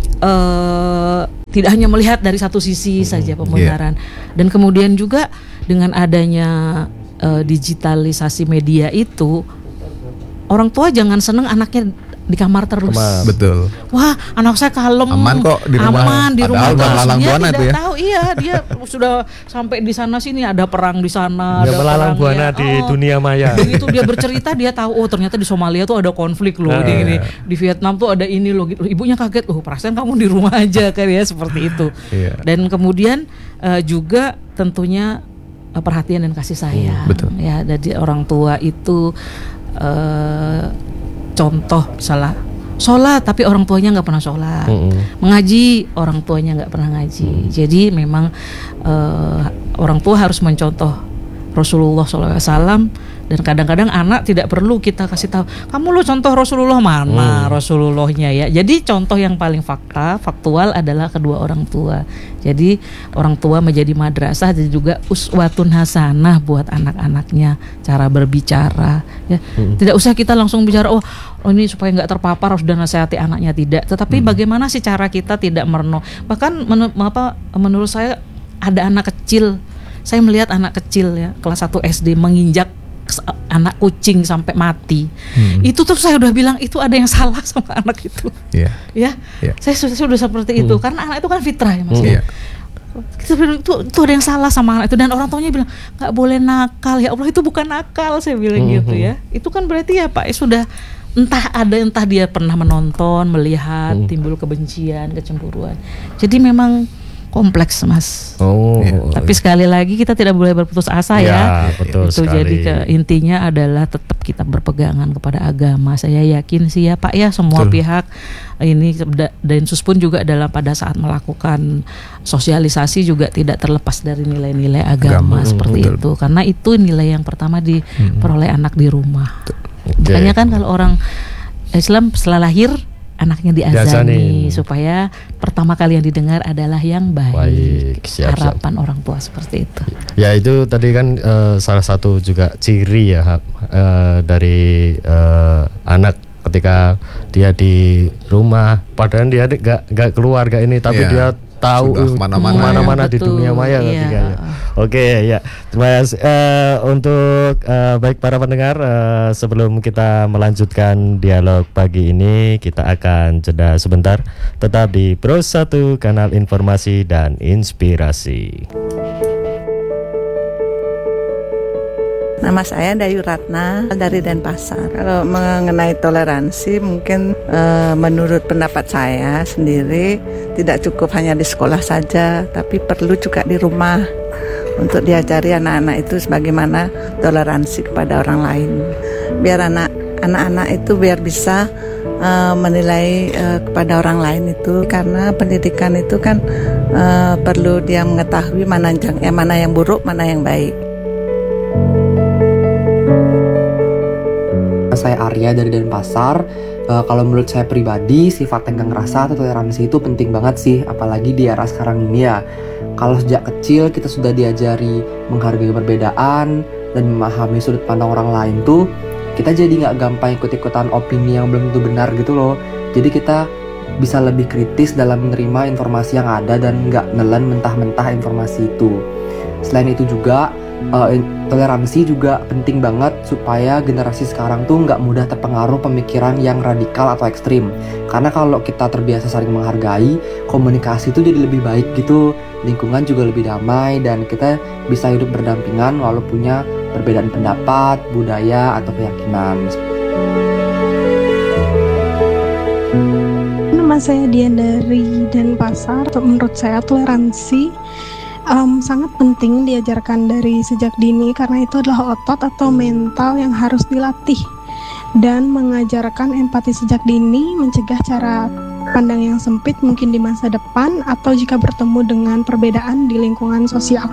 eh, tidak hanya melihat dari satu sisi saja pembenaran, dan kemudian juga dengan adanya eh, digitalisasi media itu, orang tua jangan seneng anaknya di kamar terus. Kamar. Betul. Wah, anak saya kalem, Aman kok di rumah. aman di rumah. Padahal udah terus. melalang Dia buana tidak tuh ya. tahu, iya dia sudah sampai di sana sini ada perang di sana, Ya, ada melalang perangnya. buana di Oh. dunia maya. Begitu dia bercerita, dia tahu oh ternyata di Somalia tuh ada konflik loh, Ah, di ini iya. di Vietnam tuh ada ini loh. Gitu. Ibunya kaget, oh perasaan kamu di rumah aja kan ya, seperti itu. Iya. Dan kemudian eh, juga tentunya eh, perhatian dan kasih sayang. betul. Ya, jadi orang tua itu eh, contoh misalnya sholat tapi orang tuanya nggak pernah sholat, Mm-mm. mengaji orang tuanya nggak pernah ngaji. Jadi memang eh, orang tua harus mencontoh Rasulullah shallallahu alaihi wasallam. Dan kadang-kadang anak tidak perlu kita kasih tahu, kamu lo contoh Rasulullah mana Rasulullahnya ya. Jadi contoh yang paling fakta, faktual adalah kedua orang tua. Jadi orang tua menjadi madrasah dan juga uswatun hasanah buat anak-anaknya, cara berbicara ya. Tidak usah kita langsung bicara oh, oh ini supaya nggak terpapar harus dan nasihati anaknya, tidak. Tetapi bagaimana sih cara kita tidak merno. Bahkan menu, apa menurut saya ada anak kecil, saya melihat anak kecil ya kelas satu S D menginjak anak kucing sampai mati. Hmm. Itu terus saya udah bilang itu ada yang salah sama anak itu. Iya. Ya, Iya. saya sudah, sudah seperti itu karena anak itu kan fitrah ya Mas. Iya. Kita bilang, itu, itu ada yang salah sama anak itu, dan orang tuanya bilang nggak boleh nakal, ya Allah itu bukan nakal, saya bilang gitu ya. Itu kan berarti ya Pak ya sudah entah ada entah dia pernah menonton, melihat timbul kebencian, kecemburuan. Jadi memang kompleks Mas. Oh. Iya. Tapi sekali lagi kita tidak boleh berputus asa Ya, ya. betul Itu sekali. jadi ke, intinya adalah tetap kita berpegangan kepada agama. Saya yakin sih ya Pak ya, semua Betul. pihak ini da- Densus pun juga dalam pada saat melakukan sosialisasi juga tidak terlepas dari nilai-nilai agama, Agama, seperti betul. itu. Karena itu nilai yang pertama diperoleh anak di rumah. Oke. Makanya kan kalau orang Islam setelah lahir anaknya diazani Diazanin. supaya pertama kali yang didengar adalah yang baik. Baik, siap, siap. Harapan orang tua seperti itu. Ya itu tadi kan eh, salah satu juga ciri ya Hap, eh, dari eh, anak ketika dia di rumah, padahal dia nggak nggak keluar nggak ini, tapi Iya. dia tahu Sudah kemana-mana kemana-mana ya. di dunia maya Betul, ketika iya. ya. Oke ya, terima kasih eh, untuk eh, baik para pendengar, eh, sebelum kita melanjutkan dialog pagi ini kita akan jeda sebentar, tetap di Pro satu Kanal Informasi dan Inspirasi. Nama saya Dayu Ratna dari Denpasar. Kalau mengenai toleransi, mungkin eh, menurut pendapat saya sendiri tidak cukup hanya di sekolah saja, tapi perlu juga di rumah untuk diajari anak-anak itu sebagaimana toleransi kepada orang lain. Biar anak anak-anak itu biar bisa uh, menilai uh, kepada orang lain itu, karena pendidikan itu kan uh, perlu dia mengetahui mana yang, eh, mana yang buruk, mana yang baik. Saya Arya dari Denpasar. Uh, kalau menurut saya pribadi, sifat tenggang rasa atau toleransi itu penting banget sih, apalagi di era sekarang ini ya. Kalau sejak kecil kita sudah diajari menghargai perbedaan dan memahami sudut pandang orang lain tuh, kita jadi nggak gampang ikut-ikutan opini yang belum tentu benar gitu loh. Jadi kita bisa lebih kritis dalam menerima informasi yang ada dan nggak nelen mentah-mentah informasi itu. Selain itu juga, uh, toleransi juga penting banget supaya generasi sekarang tuh nggak mudah terpengaruh pemikiran yang radikal atau ekstrim. Karena kalau kita terbiasa saling menghargai, komunikasi tuh jadi lebih baik gitu, lingkungan juga lebih damai, dan kita bisa hidup berdampingan walau punya perbedaan pendapat, budaya, atau keyakinan. Nama saya Dian dari Denpasar. Menurut saya toleransi um, sangat penting diajarkan dari sejak dini, karena itu adalah otot atau mental yang harus dilatih, dan mengajarkan empati sejak dini, mencegah cara pandang yang sempit mungkin di masa depan atau jika bertemu dengan perbedaan di lingkungan sosial.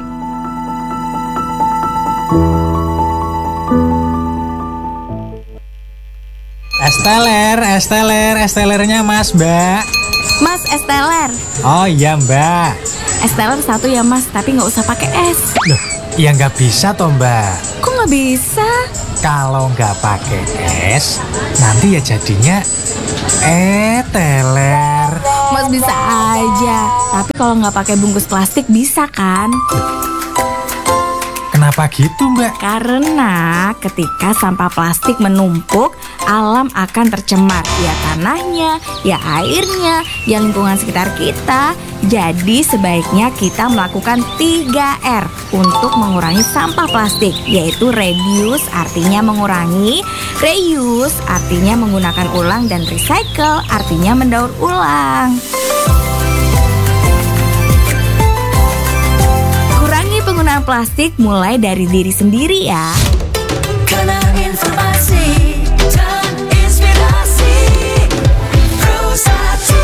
Esteler, esteler, estelernya Mas, Mbak. Mas, esteler. Oh iya, Mbak. Esteler satu ya, Mas, tapi nggak usah pakai es. Loh, ya nggak bisa toh, Mbak. Kok nggak bisa? Kalau nggak pakai es, nanti ya jadinya eteler. Mas bisa aja, tapi kalau nggak pakai bungkus plastik bisa kan? Kenapa gitu, Mbak? Karena ketika sampah plastik menumpuk, alam akan tercemar. Ya tanahnya, ya airnya, ya lingkungan sekitar kita. Jadi sebaiknya kita melakukan tiga R untuk mengurangi sampah plastik, yaitu reduce artinya mengurangi, reuse artinya menggunakan ulang, dan recycle artinya mendaur ulang. Penggunaan plastik mulai dari diri sendiri ya. Karena informasi dan inspirasi Pro satu.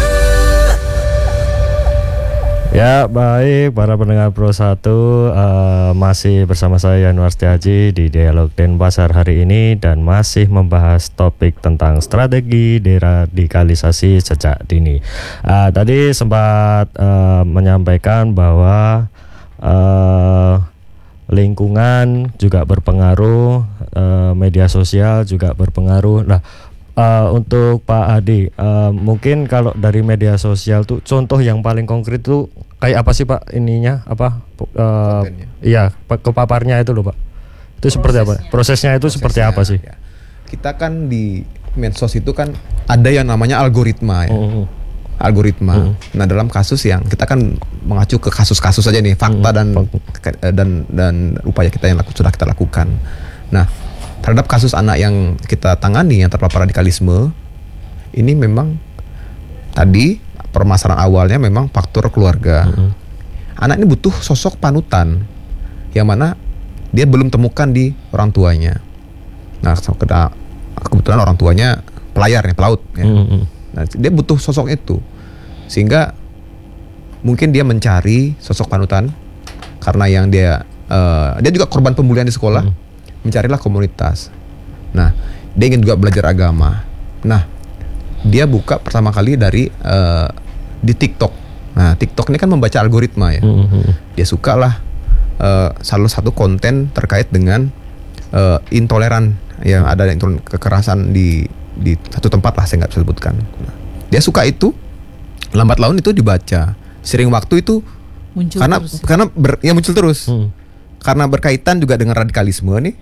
Ya baik, para pendengar Pro satu, uh, masih bersama saya Yanuar Setiaji di Dialog Denpasar hari ini, dan masih membahas topik tentang strategi deradikalisasi sejak dini. uh, Tadi sempat uh, menyampaikan bahwa Uh, lingkungan juga berpengaruh, uh, media sosial juga berpengaruh. Nah, uh, untuk Pak Adi, uh, mungkin kalau dari media sosial tuh contoh yang paling konkret tuh kayak apa sih Pak ininya? Apa? Uh, iya, kepaparnya itu loh Pak. Itu prosesnya. Seperti apa? Prosesnya itu prosesnya, seperti apa sih? Ya. Kita kan di medsos itu kan ada yang namanya algoritma ya. Uh-huh. algoritma. Hmm. Nah, dalam kasus yang kita kan mengacu ke kasus-kasus saja nih, fakta hmm. dan dan dan upaya kita yang laku, sudah kita lakukan. Nah, terhadap kasus anak yang kita tangani yang terpapar radikalisme, ini memang tadi permasalahan awalnya memang faktor keluarga. Hmm. Anak ini butuh sosok panutan yang mana dia belum temukan di orang tuanya. Nah, kebetulan orang tuanya pelayar ya, pelaut ya. Hmm. Nah, dia butuh sosok itu, sehingga mungkin dia mencari sosok panutan karena yang dia uh, dia juga korban pembulian di sekolah, hmm. mencarilah komunitas. Nah, dia ingin juga belajar agama. Nah, dia buka pertama kali dari uh, di TikTok. Nah, TikTok ini kan membaca algoritma ya. Hmm. Dia sukalah uh, salah satu konten terkait dengan uh, intoleran yang ada kekerasan di di satu tempat lah, saya nggak bisa sebutkan. Nah, dia suka itu, lambat laun itu dibaca, sering waktu itu muncul karena terus. karena ber, ya muncul terus hmm. karena berkaitan juga dengan radikalisme nih,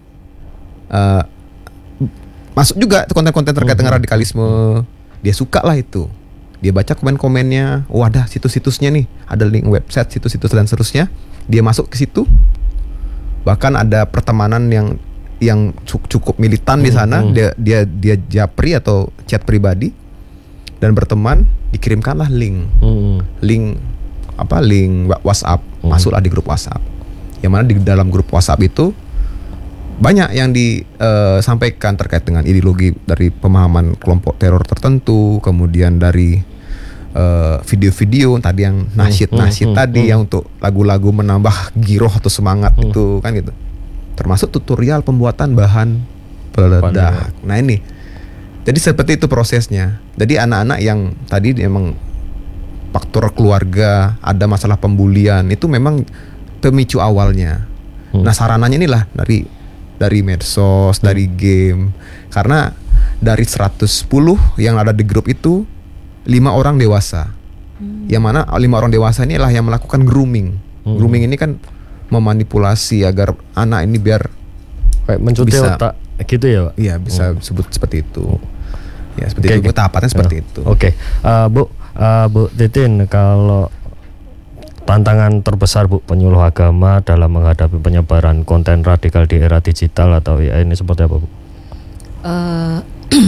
uh, masuk juga konten-konten terkait hmm. dengan radikalisme. Dia suka lah itu, dia baca komen-komennya, oh ada situs-situsnya nih, ada link website, situs-situs dan seterusnya. Dia masuk ke situ, bahkan ada pertemanan yang yang cukup militan di sana. Hmm. Dia dia dia japri atau chat pribadi dan berteman, dikirimkanlah link hmm. link apa link WhatsApp, hmm. masuklah di grup WhatsApp, yang mana di dalam grup WhatsApp itu banyak yang disampaikan terkait dengan ideologi dari pemahaman kelompok teror tertentu, kemudian dari uh, video-video tadi yang nasyid-nasyid hmm, hmm, tadi hmm. yang untuk lagu-lagu menambah giroh atau semangat hmm. itu kan gitu. Termasuk tutorial pembuatan bahan peledak. Nah ini, jadi seperti itu prosesnya. Jadi anak-anak yang tadi memang faktor keluarga, ada masalah pembulian, itu memang pemicu awalnya. Hmm. Nah sarananya inilah dari dari medsos, hmm. dari game. Karena dari seratus sepuluh yang ada di grup itu lima orang dewasa. Hmm. Yang mana lima orang dewasa ini adalah yang melakukan grooming. Hmm. Grooming ini kan memanipulasi agar anak ini biar kayak mencuci bisa, otak gitu ya Pak? Iya bisa hmm. sebut seperti itu. Ya seperti okay, itu, okay. tahapannya seperti uh, itu. Oke, okay. uh, Bu, uh, Bu Titin, kalau tantangan terbesar Bu penyuluh agama dalam menghadapi penyebaran konten radikal di era digital atau A I ini seperti apa Bu? Uh,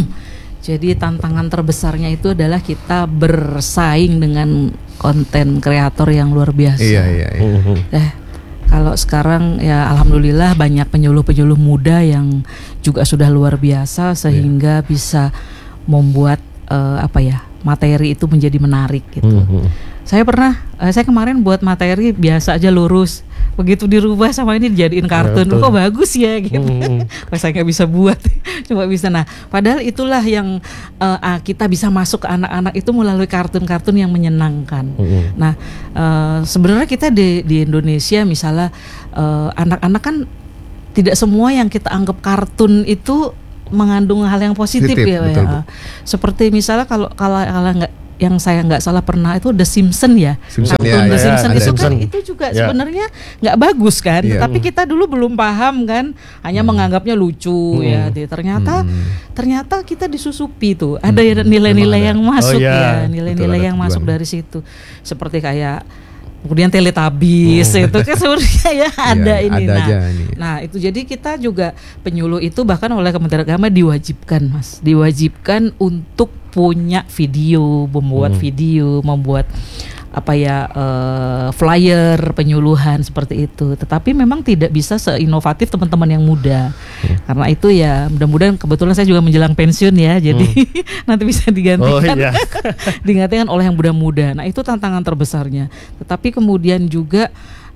jadi tantangan terbesarnya itu adalah kita bersaing dengan konten kreator yang luar biasa. Iya iya. iya. Eh, kalau sekarang ya alhamdulillah banyak penyuluh-penyuluh muda yang juga sudah luar biasa sehingga yeah. bisa membuat uh, apa ya materi itu menjadi menarik gitu. Mm-hmm. Saya pernah, uh, saya kemarin buat materi biasa aja lurus, begitu dirubah sama ini dijadiin kartun, kok bagus ya gitu. Mm-hmm. Pas saya nggak bisa buat, cuma bisa. Nah, padahal itulah yang uh, kita bisa masuk ke anak-anak itu melalui kartun-kartun yang menyenangkan. Mm-hmm. Nah, uh, sebenarnya kita di di Indonesia misalnya uh, anak-anak kan tidak semua yang kita anggap kartun itu mengandung hal yang positif, positif ya, betul, ya. Seperti misalnya kalau kalau kalau nggak yang saya nggak salah pernah itu The Simpsons ya, Simpson, kartun ya, The ya, Simpsons ya, itu Simpson. kan itu juga ya. sebenarnya nggak bagus kan, ya. tapi kita dulu belum paham kan, hanya hmm. menganggapnya lucu hmm. ya. Ternyata hmm. ternyata kita disusupi tuh, ada hmm. nilai-nilai yang masuk oh, ya, ya nilai-nilai yang masuk dari situ, seperti kayak kemudian Teletubbies hmm. itu kan sebenarnya ya ada ya, ini. Ada nah, aja ini. Nah itu jadi kita juga penyuluh itu bahkan oleh Kementerian Agama diwajibkan mas, diwajibkan untuk punya video, membuat hmm. video, membuat apa ya uh, flyer penyuluhan seperti itu. Tetapi memang tidak bisa seinovatif teman-teman yang muda. Hmm. Karena itu ya mudah-mudahan kebetulan saya juga menjelang pensiun ya, jadi hmm. nanti bisa digantikan, oh, iya. digantikan oleh yang muda-muda. Nah itu tantangan terbesarnya. Tetapi kemudian juga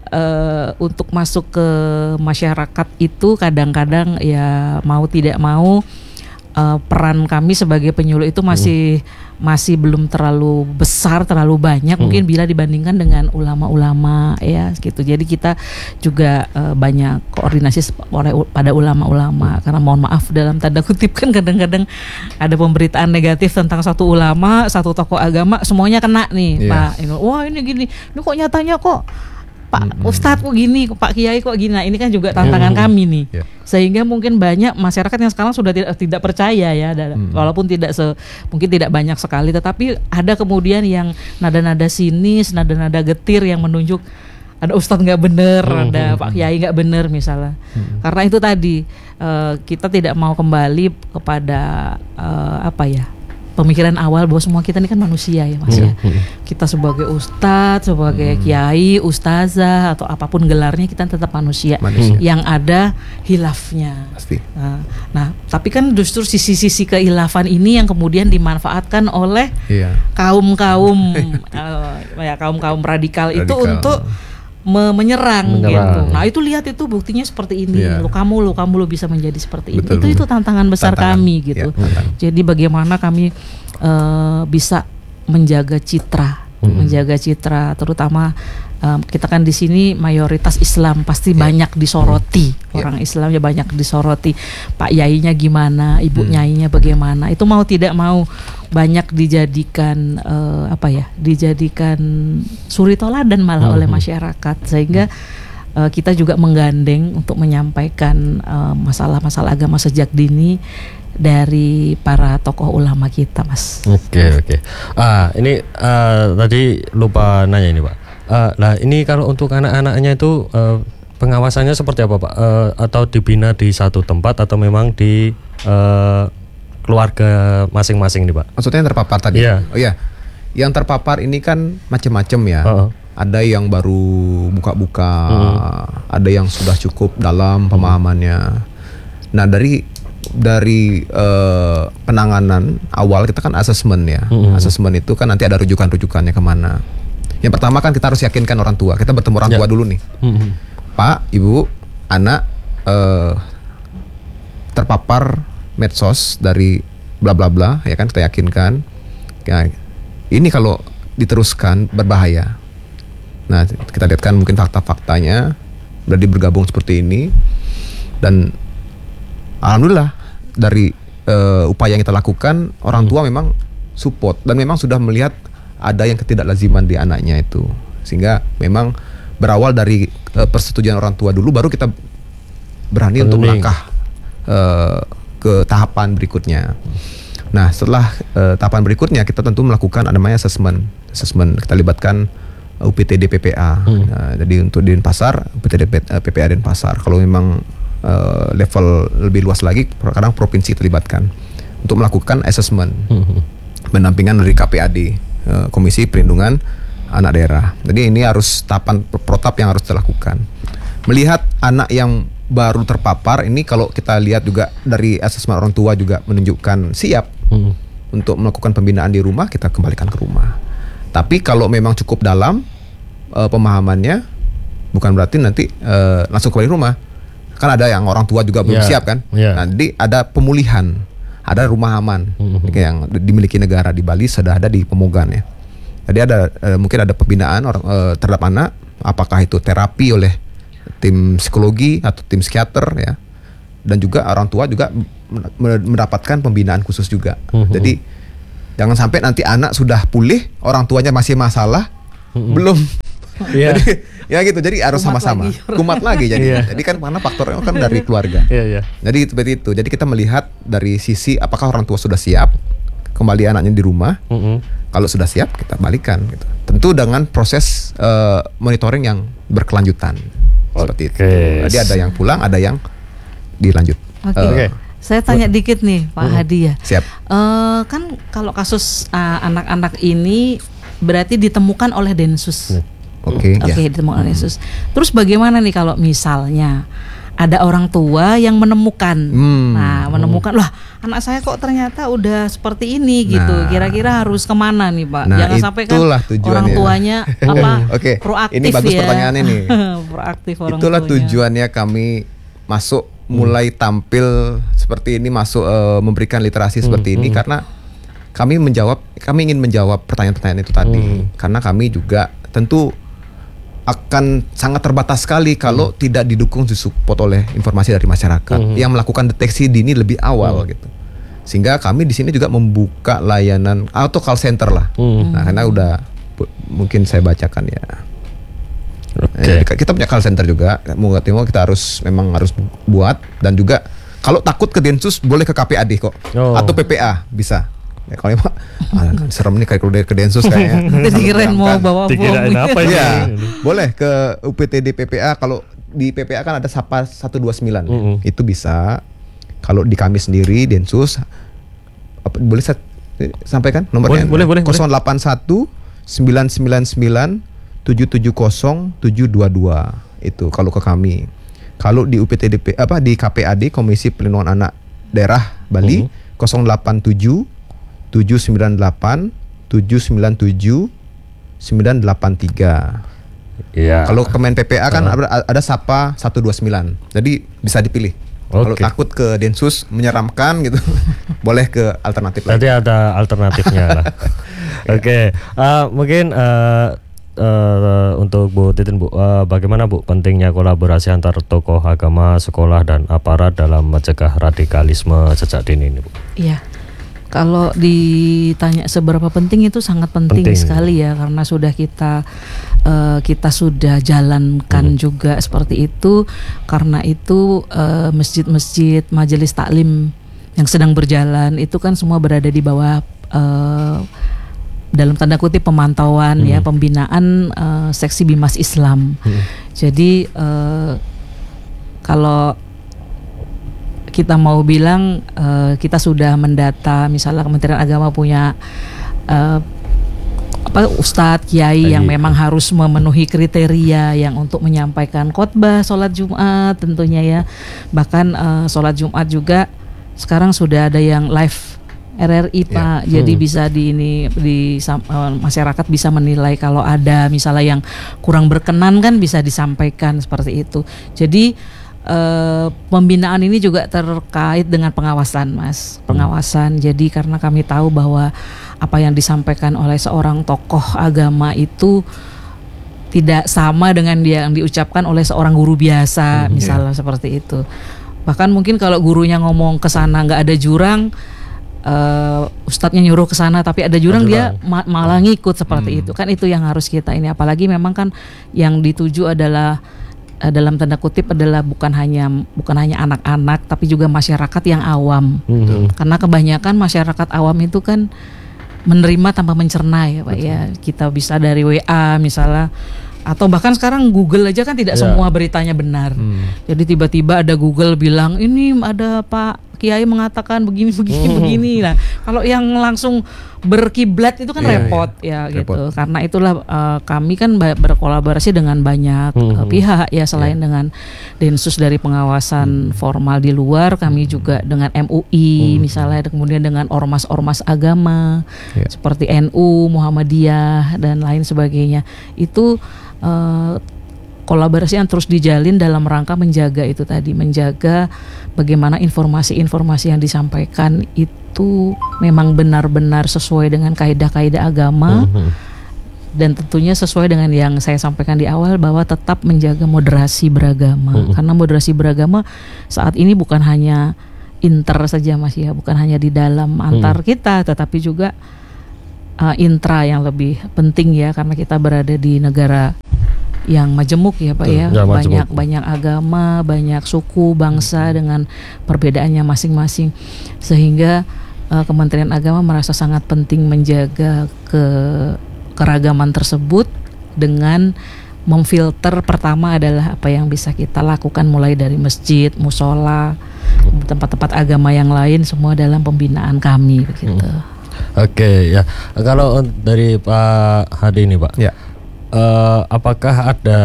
uh, untuk masuk ke masyarakat itu kadang-kadang ya mau tidak mau uh, peran kami sebagai penyuluh itu masih hmm. masih belum terlalu besar, terlalu banyak hmm. mungkin bila dibandingkan dengan ulama-ulama ya gitu. Jadi kita juga uh, banyak koordinasi oleh pada ulama-ulama, karena mohon maaf dalam tanda kutip kan kadang-kadang ada pemberitaan negatif tentang satu ulama, satu tokoh agama, semuanya kena nih. Yeah. Pak, ini, wah ini gini, ini kok nyatanya kok Pak mm-hmm. Ustadz kok gini, Pak Kiai kok gini. Nah, ini kan juga tantangan mm-hmm. kami nih. Yeah. Sehingga mungkin banyak masyarakat yang sekarang sudah tidak tidak percaya ya, mm-hmm. walaupun tidak se, mungkin tidak banyak sekali, tetapi ada kemudian yang nada-nada sinis, nada-nada getir yang menunjuk ada Ustadz nggak bener, mm-hmm. ada Pak Kiai nggak bener misalnya. Mm-hmm. Karena itu tadi uh, kita tidak mau kembali kepada uh, apa ya? pemikiran awal bahwa semua kita ini kan manusia ya mas ya. Kita sebagai ustadz, sebagai hmm. kiai, ustazah atau apapun gelarnya kita tetap manusia, manusia. Yang ada hilafnya. Pasti. Nah, nah, tapi kan justru sisi-sisi kehilafan ini yang kemudian dimanfaatkan oleh iya. kaum-kaum uh, ya kaum-kaum radikal, radikal itu untuk Me- menyerang, menyerang gitu. Nah itu lihat itu buktinya seperti ini. Yeah. Lo kamu lo kamu lo bisa menjadi seperti betul, ini. Itu betul. itu tantangan besar tantangan. kami gitu. Yeah, Jadi bagaimana kami uh, bisa menjaga citra, mm-hmm. menjaga citra, terutama um, kita kan di sini mayoritas Islam, pasti yeah. banyak disoroti. Mm-hmm. Orang yeah. Islam ya banyak disoroti. Pak Yainya gimana, Ibu mm. Nyainya bagaimana. Itu mau tidak mau banyak dijadikan uh, apa ya dijadikan suri toladan malah hmm. oleh masyarakat, sehingga uh, kita juga menggandeng untuk menyampaikan uh, masalah-masalah agama sejak dini dari para tokoh ulama kita, Mas. Oke oke. Ah ini uh, tadi lupa nanya ini Pak. Uh, nah ini kalau untuk anak-anaknya itu uh, pengawasannya seperti apa Pak? Uh, atau dibina di satu tempat atau memang di uh, keluarga masing-masing nih Pak? Maksudnya yang terpapar tadi? Iya. Oh iya, yang terpapar ini kan macam-macam ya. Uh-uh. Ada yang baru buka-buka, uh-huh. ada yang sudah cukup dalam pemahamannya. Nah dari dari uh, penanganan awal kita kan asesmen ya. Mm-hmm. Asesmen itu kan nanti ada rujukan-rujukannya kemana. Yang pertama kan kita harus yakinkan orang tua. Kita bertemu orang tua yeah. dulu nih. Mm-hmm. Pak, Ibu, anak uh, terpapar medsos dari bla bla bla, ya kan, kita yakinkan. Ya, ini kalau diteruskan berbahaya. Nah, kita lihatkan mungkin fakta-faktanya. Berarti bergabung seperti ini, dan alhamdulillah dari uh, upaya yang kita lakukan, orang tua hmm. memang support dan memang sudah melihat ada yang ketidaklaziman di anaknya itu, sehingga memang berawal dari uh, persetujuan orang tua dulu, baru kita berani Pening. untuk melangkah uh, ke tahapan berikutnya. Nah, setelah uh, tahapan berikutnya kita tentu melakukan namanya assessment. Assessment kita libatkan U P T D P P A. Hmm. Nah, jadi untuk di Denpasar, U P T D P P A Denpasar. Kalau memang uh, level lebih luas lagi, kadang provinsi terlibatkan untuk melakukan assessment, hmm. pendampingan dari K P A D, uh, Komisi Perlindungan Anak Daerah. Jadi ini harus tahapan protap yang harus dilakukan. Melihat anak yang baru terpapar ini, kalau kita lihat juga dari assessment orang tua juga menunjukkan siap hmm. untuk melakukan pembinaan di rumah, kita kembalikan ke rumah. Tapi kalau memang cukup dalam uh, pemahamannya, bukan berarti nanti uh, langsung kembali rumah. Kan ada yang orang tua juga belum yeah. siap kan. Yeah. Nah, jadi ada pemulihan, ada rumah aman mm-hmm. yang dimiliki negara di Bali, sudah ada di Pemogan ya. Jadi ada uh, mungkin ada pembinaan orang uh, terhadap anak, apakah itu terapi oleh tim psikologi atau tim psikiater ya. Dan juga orang tua juga mendapatkan pembinaan khusus juga. Mm-hmm. Jadi jangan sampai nanti anak sudah pulih, orang tuanya masih masalah, mm-hmm. belum. Yeah. Jadi, ya gitu. Jadi harus kumat sama-sama. Lagi. Kumat lagi jadi. Yeah. Jadi kan mana faktornya kan dari keluarga. Yeah, yeah. Jadi seperti itu. Jadi kita melihat dari sisi apakah orang tua sudah siap kembali anaknya di rumah. Mm-hmm. Kalau sudah siap, kita balikan. Gitu. Tentu dengan proses uh, monitoring yang berkelanjutan. Okay. Seperti itu. Jadi ada yang pulang, ada yang dilanjut. Oke. Okay. Uh, okay. Saya tanya dikit nih Pak hmm. Hadi ya. Siap. Uh, kan kalau kasus uh, anak-anak ini berarti ditemukan oleh Densus. Oke. Okay, Oke, okay, ya. ditemukan oleh Densus. Terus bagaimana nih kalau misalnya ada orang tua yang menemukan, hmm. nah menemukan, lah anak saya kok ternyata udah seperti ini gitu. Nah. Kira-kira harus kemana nih Pak? Nah, jangan sampai kan orang tuanya apa okay. proaktif ini bagus ya. Pertanyaannya nih. Proaktif orang Itulah tuanya. Tujuannya kami masuk. Mulai tampil seperti ini, masuk uh, memberikan literasi seperti hmm, ini hmm. karena kami menjawab, kami ingin menjawab pertanyaan-pertanyaan itu tadi. Hmm. Karena kami juga tentu akan sangat terbatas sekali kalau hmm. tidak didukung support oleh informasi dari masyarakat hmm. yang melakukan deteksi dini lebih awal hmm. gitu. Sehingga kami di sini juga membuka layanan atau call center lah. Hmm. Nah, karena udah mungkin saya bacakan ya. Okay. Ya, kita punya call center juga, mau nggak mau kita harus memang harus buat, dan juga kalau takut ke Densus boleh ke K P A D kok, oh. atau P P A bisa. Ya, kalau emang ah, serem nih kalau ke Densus kayaknya. Dikirain mau bawa bom. apa ya? Boleh ke U P T D P P A. Kalau di P P A kan ada Sapa seratus dua puluh sembilan, mm-hmm. ya. Itu bisa. Kalau di kami sendiri Densus, apa, boleh saya sampaikan nomornya? Boleh, boleh, boleh. nol delapan satu sembilan sembilan sembilan tujuh tujuh nol tujuh dua dua itu kalau ke kami. Kalau di U P T D P apa di K P A D Komisi Perlindungan Anak Daerah Bali uh-huh. nol delapan tujuh tujuh sembilan delapan tujuh sembilan tujuh sembilan delapan tiga. Iya. Kalau Kemen P P A kan uh. ada, ada Sapa seratus dua puluh sembilan. Jadi bisa dipilih. Okay. Kalau takut ke Densus menyeramkan gitu, boleh ke alternatif lain. Nanti ada alternatifnya lah. Oke, okay. uh, mungkin uh, Uh, untuk Bu Titin, Bu, uh, bagaimana Bu pentingnya kolaborasi antar tokoh agama, sekolah dan aparat dalam mencegah radikalisme sejak dini ini, Bu? Iya, kalau ditanya seberapa penting itu sangat penting, penting. sekali ya, karena sudah kita uh, kita sudah jalankan hmm. juga seperti itu. Karena itu uh, masjid-masjid, majelis taklim yang sedang berjalan itu kan semua berada di bawah uh, dalam tanda kutip pemantauan hmm. ya pembinaan uh, seksi Bimas Islam. Hmm. Jadi uh, kalau kita mau bilang uh, kita sudah mendata, misalnya Kementerian Agama punya uh, apa ustadz kiai yang memang harus memenuhi kriteria yang untuk menyampaikan khotbah sholat Jumat tentunya ya. Bahkan uh, sholat Jumat juga sekarang sudah ada yang live R R I Pak, ya. Jadi hmm. bisa di ini di uh, masyarakat bisa menilai kalau ada misalnya yang kurang berkenan kan bisa disampaikan seperti itu. Jadi uh, pembinaan ini juga terkait dengan pengawasan, Mas, pengawasan. Hmm. Jadi karena kami tahu bahwa apa yang disampaikan oleh seorang tokoh agama itu tidak sama dengan dia yang diucapkan oleh seorang guru biasa, hmm, misalnya ya. Seperti itu. Bahkan mungkin kalau gurunya ngomong ke sana nggak ada jurang. Uh, ustadznya nyuruh ke sana tapi ada jurang, dia ma- malah ngikut seperti hmm. itu kan, itu yang harus kita ini, apalagi memang kan yang dituju adalah uh, dalam tanda kutip adalah bukan hanya bukan hanya anak-anak tapi juga masyarakat yang awam, hmm. karena kebanyakan masyarakat awam itu kan menerima tanpa mencerna ya Pak. Betul. Ya kita bisa dari W A misalnya, atau bahkan sekarang Google aja kan tidak ya. Semua beritanya benar. hmm. Jadi tiba-tiba ada Google bilang ini ada Pak Kiai mengatakan begini begini hmm. begini. Nah kalau yang langsung berkiblat itu kan yeah, repot yeah. ya repot. Gitu. Karena itulah uh, kami kan berkolaborasi dengan banyak hmm. uh, pihak ya, selain yeah. dengan Densus dari pengawasan hmm. formal di luar, kami juga dengan M U I hmm. misalnya, kemudian dengan ormas-ormas agama yeah. seperti N U, Muhammadiyah dan lain sebagainya. Itu uh, kolaborasi yang terus dijalin dalam rangka menjaga itu tadi, menjaga bagaimana informasi-informasi yang disampaikan itu memang benar-benar sesuai dengan kaidah-kaidah agama, mm-hmm. dan tentunya sesuai dengan yang saya sampaikan di awal bahwa tetap menjaga moderasi beragama, mm-hmm. karena moderasi beragama saat ini bukan hanya inter saja Mas ya, bukan hanya di dalam antar mm-hmm. kita, tetapi juga uh, intra yang lebih penting ya, karena kita berada di negara yang majemuk ya Pak ya, ya banyak banyak agama, banyak suku, bangsa dengan perbedaannya masing-masing, sehingga uh, Kementerian Agama merasa sangat penting menjaga ke keragaman tersebut dengan memfilter. Pertama adalah apa yang bisa kita lakukan mulai dari masjid, musola, tempat-tempat agama yang lain, semua dalam pembinaan kami begitu. Hmm. Oke okay, ya, kalau dari Pak Hadi ini Pak. Ya. Uh, apakah ada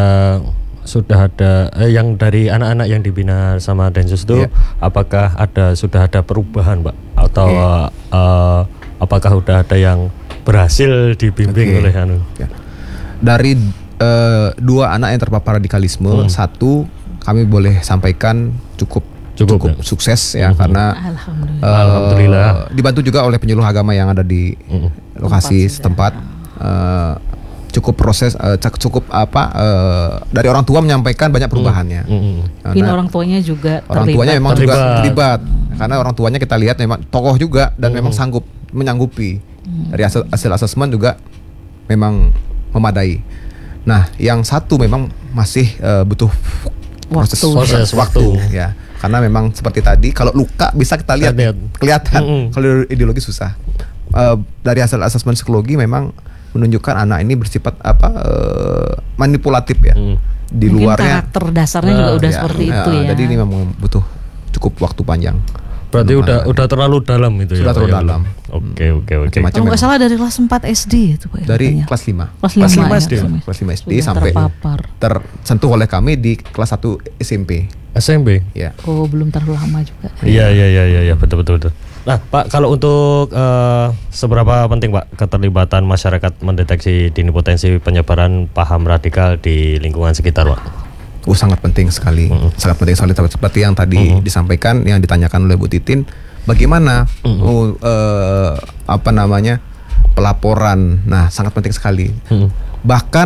sudah ada eh, yang dari anak-anak yang dibina sama Densus itu, yeah. apakah ada sudah ada perubahan Pak, atau okay. uh, apakah sudah ada yang berhasil dibimbing okay. oleh anu? Yeah. Dari uh, dua anak yang terpapar radikalisme, hmm. satu kami boleh sampaikan cukup cukup, cukup ya. Sukses ya, hmm. karena Alhamdulillah. Uh, Alhamdulillah dibantu juga oleh penyuluh agama yang ada di hmm. lokasi setempat. Uh, cukup proses uh, cukup apa uh, dari orang tua menyampaikan banyak perubahannya. Mm, mm, Mungkin orang tuanya juga terlibat. Orang tuanya memang terlibat. juga terlibat mm. karena orang tuanya kita lihat memang tokoh juga dan mm. memang sanggup menyanggupi. Mm. Dari hasil, hasil asesmen juga memang memadai. Nah, yang satu memang masih uh, butuh proses waktu, proses waktu ya. Karena memang seperti tadi, kalau luka bisa kita lihat kelihatan. Mm. Kalau ideologi susah. Uh, dari hasil asesmen psikologi memang menunjukkan anak ini bersifat apa uh, manipulatif ya. Hmm. Di mungkin luarnya karakter dasarnya nah, juga udah ya, seperti ya, itu ya. Jadi ini memang butuh cukup waktu panjang. Berarti udah udah terlalu dalam itu sudah ya. Sudah terlalu dalam. Oke oke oke. Kalau nggak salah dari kelas empat S D itu Pak. Dari katanya. kelas lima. Kelas lima, kelas lima S D. Ya, kelas lima S D sudah sampai terpapar. Tersentuh oleh kami di kelas satu S M P. S M P? Ya. Oh, belum terlalu lama juga. Iya iya iya iya ya, betul betul betul. Nah, Pak, kalau untuk uh, seberapa penting Pak keterlibatan masyarakat mendeteksi dini potensi penyebaran paham radikal di lingkungan sekitar, Pak? Oh, sangat penting sekali. Mm-hmm. Sangat penting sekali seperti yang tadi mm-hmm. disampaikan, yang ditanyakan oleh Bu Titin, bagaimana mm-hmm. uh, uh, apa namanya? pelaporan. Nah, sangat penting sekali. Mm-hmm. Bahkan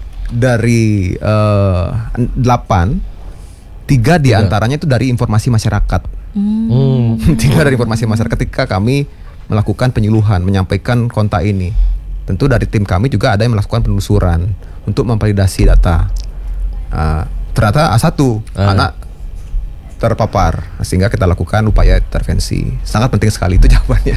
dari uh, delapan, tiga diantaranya itu dari informasi masyarakat. Hmm. Tiga dari informasi masyarakat ketika kami melakukan penyuluhan, menyampaikan kontak ini. Tentu dari tim kami juga ada yang melakukan penelusuran untuk memvalidasi data. Uh, ternyata A satu uh. anak terpapar, sehingga kita lakukan upaya intervensi. Sangat penting sekali itu jawabannya.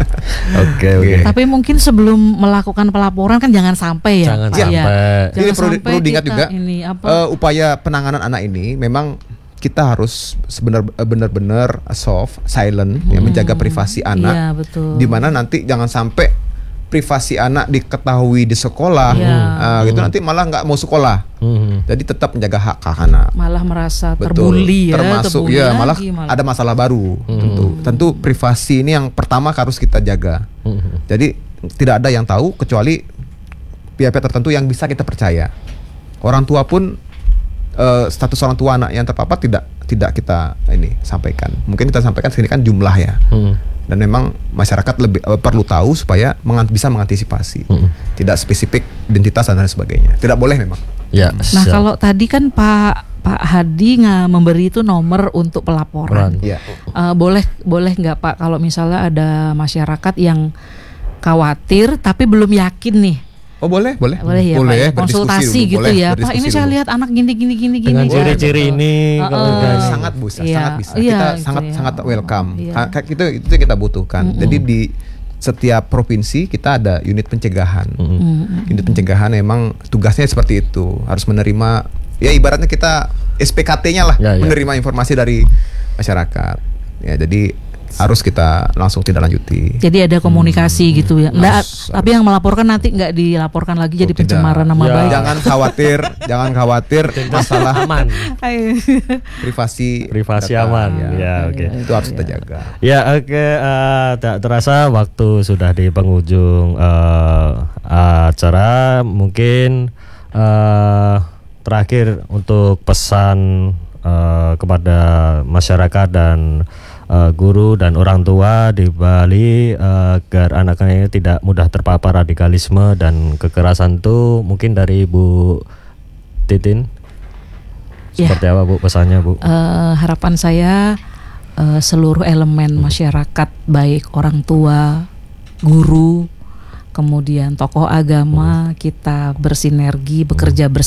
Oke oke. Okay. Tapi mungkin sebelum melakukan pelaporan kan jangan sampai ya. Jangan Pak, sampai. Ya. Jangan ini perlu, sampai perlu diingat juga. Ini apa? Uh, upaya penanganan anak ini memang kita harus sebenar benar-benar soft, silent, hmm. ya, menjaga privasi anak. Iya, betul. Dimana nanti jangan sampai privasi anak diketahui di sekolah, Ya. uh, gitu nanti malah nggak mau sekolah. Hmm. Jadi tetap menjaga hak hak anak. Malah merasa Betul. terbuli ya, Termasuk terbuli ya malah, lagi malah. ada masalah baru. Tentu, tentu privasi ini yang pertama harus kita jaga. Hmm. Jadi tidak ada yang tahu kecuali pihak-pihak tertentu yang bisa kita percaya. Orang tua pun uh, status orang tua anak yang terpapar tidak tidak kita ini sampaikan. Mungkin kita sampaikan sini kan jumlah ya. Hmm. Dan memang masyarakat lebih uh, perlu tahu supaya mengan- bisa mengantisipasi. Hmm. Tidak spesifik identitas dan lain sebagainya. Tidak boleh memang. Ya. Nah, siap. kalau tadi kan Pak Pak Hadi nggak memberi itu nomor untuk pelaporan. Iya. Uh, boleh boleh nggak Pak kalau misalnya ada masyarakat yang khawatir tapi belum yakin nih. Oh boleh, boleh. Boleh ya, boleh, Pak, ya, berdiskusi konsultasi dulu, gitu boleh, ya. Pak, berdiskusi ini saya dulu. lihat anak gini gini gini gini. Dengan Boleh, ciri-ciri betul. ini Uh, kalau uh, udah- sangat bisa, Iya, sangat bisa. iya, Kita gitu sangat ya. sangat welcome. Iya. Ha- kayak itu itu yang kita butuhkan. Mm-mm. Jadi di setiap provinsi kita ada unit pencegahan. Mm-mm. Unit pencegahan memang tugasnya seperti itu, harus menerima ya ibaratnya kita S P K T-nya lah, Ya, ya. menerima informasi dari masyarakat. Ya, jadi harus kita langsung tidak lanjuti. Jadi ada komunikasi Hmm. gitu ya. Nggak, Harus- tapi yang melaporkan nanti nggak dilaporkan lagi jadi Oh, tidak. pencemaran nama Ya. baik. Jangan khawatir, jangan khawatir masalah aman. privasi Privasi data. aman. Ya, Ya, oke. itu harus kita jaga. Ya oke, eh, tak terasa waktu sudah di penghujung eh, acara. Mungkin eh, terakhir untuk pesan eh, kepada masyarakat dan eh, guru dan orang tua di Bali eh, agar anak-anaknya tidak mudah terpapar radikalisme dan kekerasan itu, mungkin dari Bu Titin. Ya. Seperti apa Bu pesannya Bu? Eh, harapan saya eh, seluruh elemen masyarakat baik orang tua, guru, kemudian tokoh agama kita bersinergi bekerja bersama.